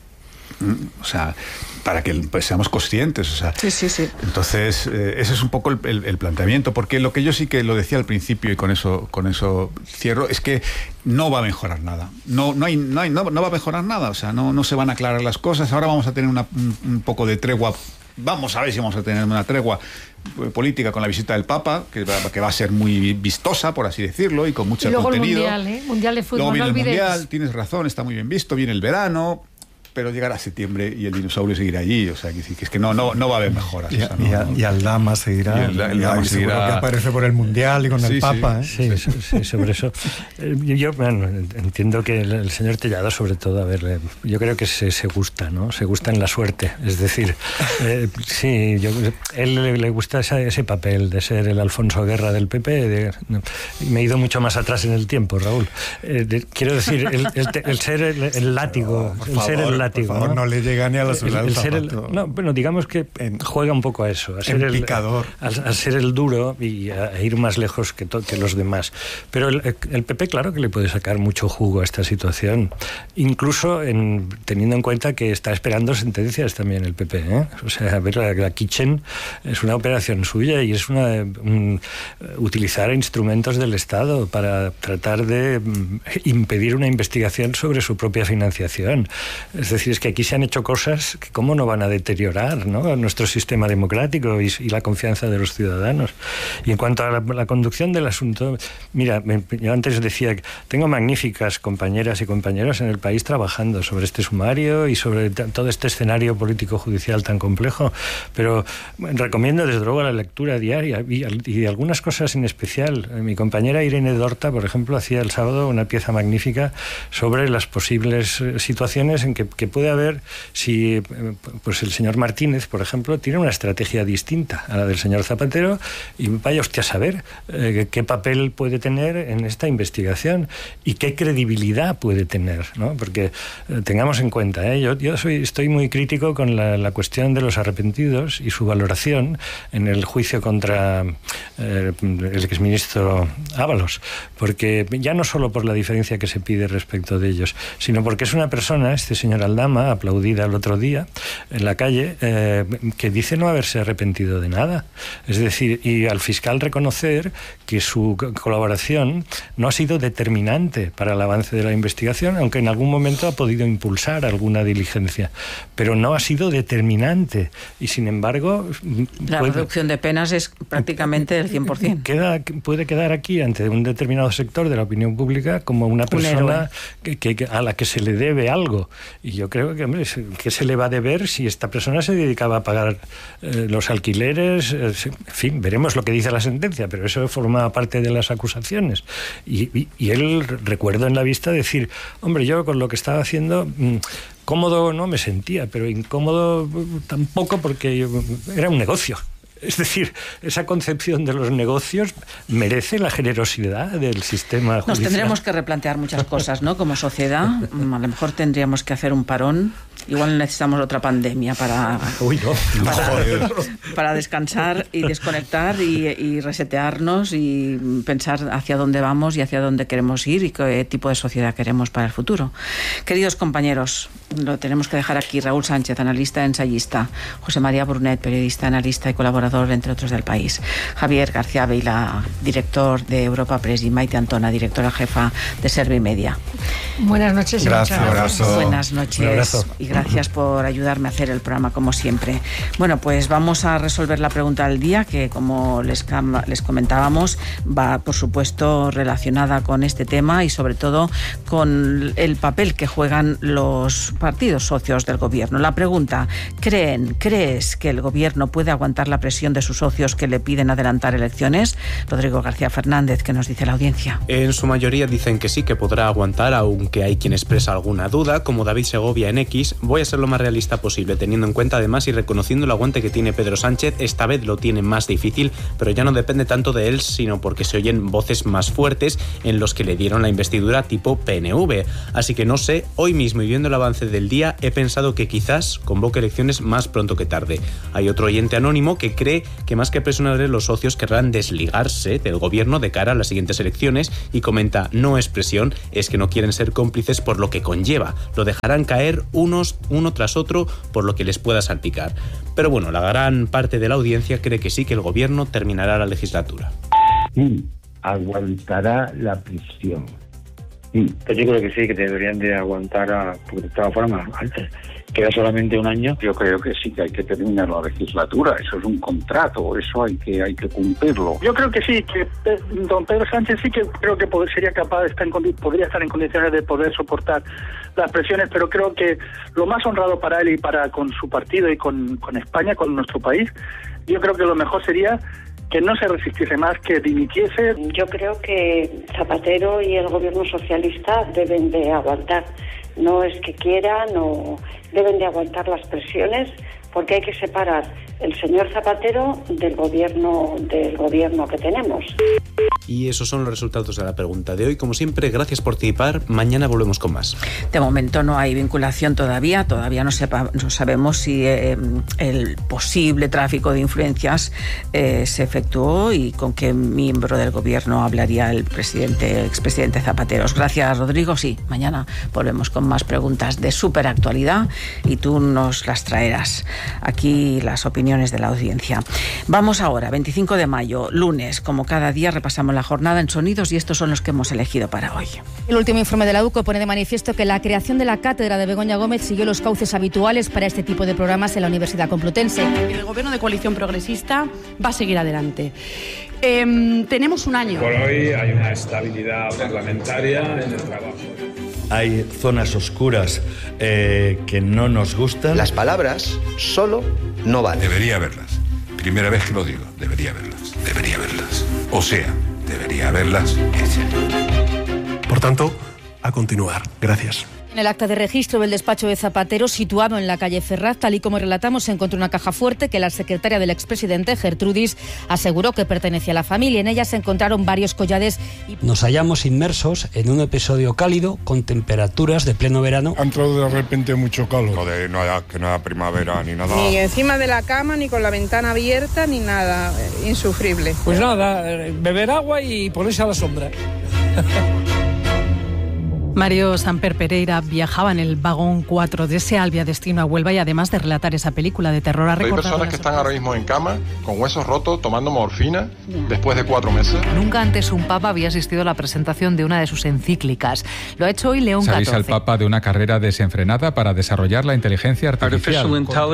O sea, para que pues, seamos conscientes, o sea, sí. Entonces ese es un poco el planteamiento, porque lo que yo sí que lo decía al principio y con eso cierro, es que no va a mejorar nada, no va a mejorar nada, o sea, no se van a aclarar las cosas. Ahora vamos a tener un poco de tregua. Vamos a ver si vamos a tener una tregua política con la visita del Papa, que va a ser muy vistosa, por así decirlo, y con mucho contenido. El Mundial de fútbol, luego viene no el olvides. Mundial, tienes razón, está muy bien visto, viene el verano, pero llegará septiembre y el dinosaurio seguirá allí, o sea, que es que no va a haber mejoras. Y Aldama seguirá. Aldama seguro que aparece por el Mundial y con el Papa. Sí, sobre eso. Yo entiendo que el señor Tellado, sobre todo, a ver, yo creo que se gusta, ¿no? Se gusta en la suerte. Es decir, sí, él le gusta ese papel de ser el Alfonso Guerra del PP. Me he ido mucho más atrás en el tiempo, Raúl. Quiero decir, el ser el látigo, látigo, por favor, no le llega ni a la suela del zapato. Bueno, digamos que juega un poco a eso, a ser el picador, a ser el duro y a ir más lejos que los demás. Pero el PP, claro que le puede sacar mucho jugo a esta situación, incluso teniendo en cuenta que está esperando sentencias también el PP, ¿eh? O sea, a ver, la Kitchen es una operación suya y es utilizar instrumentos del Estado para tratar de impedir una investigación sobre su propia financiación. Es decir, es que aquí se han hecho cosas que cómo no van a deteriorar, ¿no?, nuestro sistema democrático y la confianza de los ciudadanos. Y en cuanto a la conducción del asunto, mira, yo antes decía que tengo magníficas compañeras y compañeros en el país trabajando sobre este sumario y sobre todo este escenario político-judicial tan complejo, pero recomiendo desde luego la lectura diaria y algunas cosas en especial. Mi compañera Irene Dorta, por ejemplo, hacía el sábado una pieza magnífica sobre las posibles situaciones en que puede haber si pues el señor Martínez, por ejemplo, tiene una estrategia distinta a la del señor Zapatero y vaya usted a saber qué papel puede tener en esta investigación y qué credibilidad puede tener, ¿no? Porque tengamos en cuenta, yo estoy muy crítico con la cuestión de los arrepentidos y su valoración en el juicio contra el exministro Ábalos, porque ya no solo por la diferencia que se pide respecto de ellos, sino porque es una persona, este señor Aldama, aplaudida el otro día en la calle, que dice no haberse arrepentido de nada. Es decir, y al fiscal reconocer que su colaboración no ha sido determinante para el avance de la investigación, aunque en algún momento ha podido impulsar alguna diligencia, pero no ha sido determinante. Y sin embargo... La reducción de penas es prácticamente del 100%. Puede quedar aquí ante un determinado sector de la opinión pública como una persona a la que se le debe algo. Y yo creo que, hombre, ¿qué se le va a deber si esta persona se dedicaba a pagar los alquileres? En fin, veremos lo que dice la sentencia, pero eso forma parte de las acusaciones. Y él, recuerdo en la vista decir, hombre, yo con lo que estaba haciendo... cómodo no me sentía, pero incómodo tampoco, porque era un negocio. Es decir, esa concepción de los negocios merece la generosidad del sistema judicial. Nos tendremos que replantear muchas cosas, ¿no? Como sociedad, a lo mejor tendríamos que hacer un parón. Igual necesitamos otra pandemia para descansar y desconectar y resetearnos y pensar hacia dónde vamos y hacia dónde queremos ir y qué tipo de sociedad queremos para el futuro. Queridos compañeros, lo tenemos que dejar aquí. Raúl Sánchez, analista, ensayista. José María Brunet, periodista, analista y colaborador, entre otros, del País. Javier García Vila, director de Europa Press, y Maite Antona, directora jefa de Servimedia. Buenas noches. Gracias. Buenas noches. Y gracias por ayudarme a hacer el programa, como siempre. Bueno, pues vamos a resolver la pregunta del día, que, como les comentábamos, va, por supuesto, relacionada con este tema y, sobre todo, con el papel que juegan los partidos socios del gobierno. La pregunta: ¿crees que el gobierno puede aguantar la presión de sus socios que le piden adelantar elecciones? Rodrigo García Fernández, ¿qué nos dice la audiencia? En su mayoría dicen que sí, que podrá aguantar, aunque hay quien expresa alguna duda, como David Segovia en X. Voy a ser lo más realista posible, teniendo en cuenta además y reconociendo el aguante que tiene Pedro Sánchez. Esta vez lo tiene más difícil, pero ya no depende tanto de él, sino porque se oyen voces más fuertes en los que le dieron la investidura tipo PNV. Así que no sé, hoy mismo y viendo el avance del día, he pensado que quizás convoque elecciones más pronto que tarde. Hay otro oyente anónimo que cree que más que presionarle, los socios querrán desligarse del gobierno de cara a las siguientes elecciones y comenta: no es presión, es que no quieren ser cómplices por lo que conlleva. Lo dejarán caer uno tras otro por lo que les pueda salpicar. Pero bueno, la gran parte de la audiencia cree que sí, que el gobierno terminará la legislatura. Sí, aguantará la prisión. Sí. Pues yo creo que sí, que deberían de aguantar, porque de todas formas, antes queda solamente un año. Yo creo que sí, que hay que terminar la legislatura. Eso es un contrato, eso hay que cumplirlo. Yo creo que sí, que don Pedro Sánchez sí que creo que sería capaz de podría estar en condiciones de poder soportar las presiones, pero creo que lo más honrado para él y con su partido y con España, con nuestro país, yo creo que lo mejor sería que no se resistiese más, que dimitiese. Yo creo que Zapatero y el gobierno socialista deben de aguantar. No es que quieran, o deben de aguantar las presiones, porque hay que separar el señor Zapatero del gobierno que tenemos. Y esos son los resultados de la pregunta de hoy. Como siempre, gracias por participar. Mañana volvemos con más. De momento no hay vinculación todavía no sabemos si el posible tráfico de influencias se efectuó y con qué miembro del gobierno hablaría el expresidente Zapatero. Gracias, Rodrigo. Sí, mañana volvemos con más preguntas de súper actualidad y tú nos las traerás. Aquí las opiniones de la audiencia. Vamos ahora, 25 de mayo, lunes. Como cada día, repasamos la jornada en sonidos y estos son los que hemos elegido para hoy. El último informe de la UCO pone de manifiesto que la creación de la cátedra de Begoña Gómez siguió los cauces habituales para este tipo de programas en la Universidad Complutense. El gobierno de coalición progresista va a seguir adelante. Tenemos un año. Por hoy hay una estabilidad parlamentaria en el trabajo. Hay zonas oscuras que no nos gustan. Las palabras solo no valen. Debería haberlas. Primera vez que lo digo. Debería haberlas. Debería haberlas. O sea, debería haberlas. Por tanto, a continuar. Gracias. En el acta de registro del despacho de Zapatero, situado en la calle Ferraz, tal y como relatamos, se encontró una caja fuerte que la secretaria del expresidente, Gertrudis, aseguró que pertenecía a la familia. En ella se encontraron varios collares. Nos hallamos inmersos en un episodio cálido con temperaturas de pleno verano. Ha entrado de repente mucho calor. Joder, que no haya primavera ni nada. Ni encima de la cama, ni con la ventana abierta, ni nada. Insufrible. Pues nada, beber agua y ponerse a la sombra. Mario Samper Pereira viajaba en el vagón 4 de Sealvia destino a Huelva y además de relatar esa película de terror ha recordado... Hay personas que están ahora mismo en cama, con huesos rotos, tomando morfina, después de 4 meses. Nunca antes un papa había asistido a la presentación de una de sus encíclicas. Lo ha hecho hoy León XIV. Se avisa al papa de una carrera desenfrenada para desarrollar la inteligencia artificial.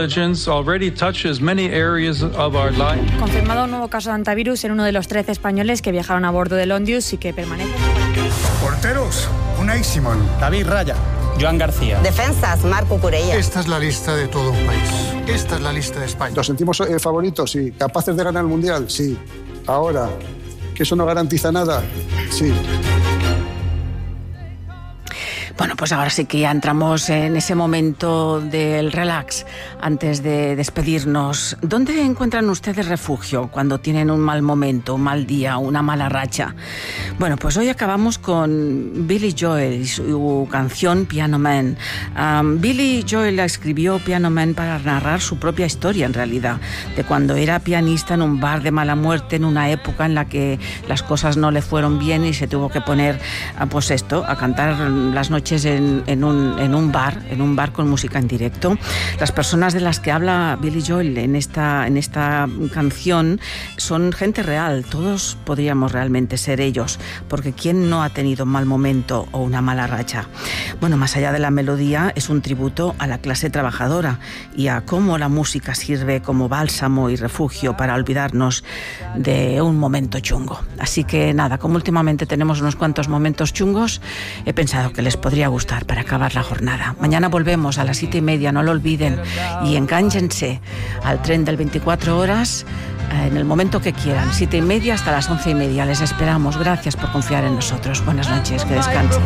Confirmado un nuevo caso de antivirus en uno de los 13 españoles que viajaron a bordo del Ondius y que permanecen... Porteros, Unai Simón. David Raya. Joan García. Defensas, Marco Curella. Esta es la lista de todo un país. Esta es la lista de España. ¿Nos sentimos favoritos? Sí. ¿Capaces de ganar el Mundial? Sí. Ahora, ¿que eso no garantiza nada? Sí. Bueno, pues ahora sí que ya entramos en ese momento del relax antes de despedirnos. ¿Dónde encuentran ustedes refugio cuando tienen un mal momento, un mal día, una mala racha? Bueno, pues hoy acabamos con Billy Joel y su canción Piano Man. Billy Joel escribió Piano Man para narrar su propia historia, en realidad, de cuando era pianista en un bar de mala muerte, en una época en la que las cosas no le fueron bien y se tuvo que poner, pues esto, a cantar las noches en un bar con música en directo. Las personas de las que habla Billy Joel en esta canción son gente real. Todos podríamos realmente ser ellos, porque ¿quién no ha tenido un mal momento o una mala racha? Bueno, más allá de la melodía, es un tributo a la clase trabajadora y a cómo la música sirve como bálsamo y refugio para olvidarnos de un momento chungo. Así que nada, como últimamente tenemos unos cuantos momentos chungos, he pensado que les podría gustar para acabar la jornada. Mañana volvemos a las 7:30, no lo olviden, y engánjense al tren del 24 horas en el momento que quieran, 7:30 hasta las 11:30. Les esperamos. Gracias por confiar en nosotros. Buenas noches, que descansen.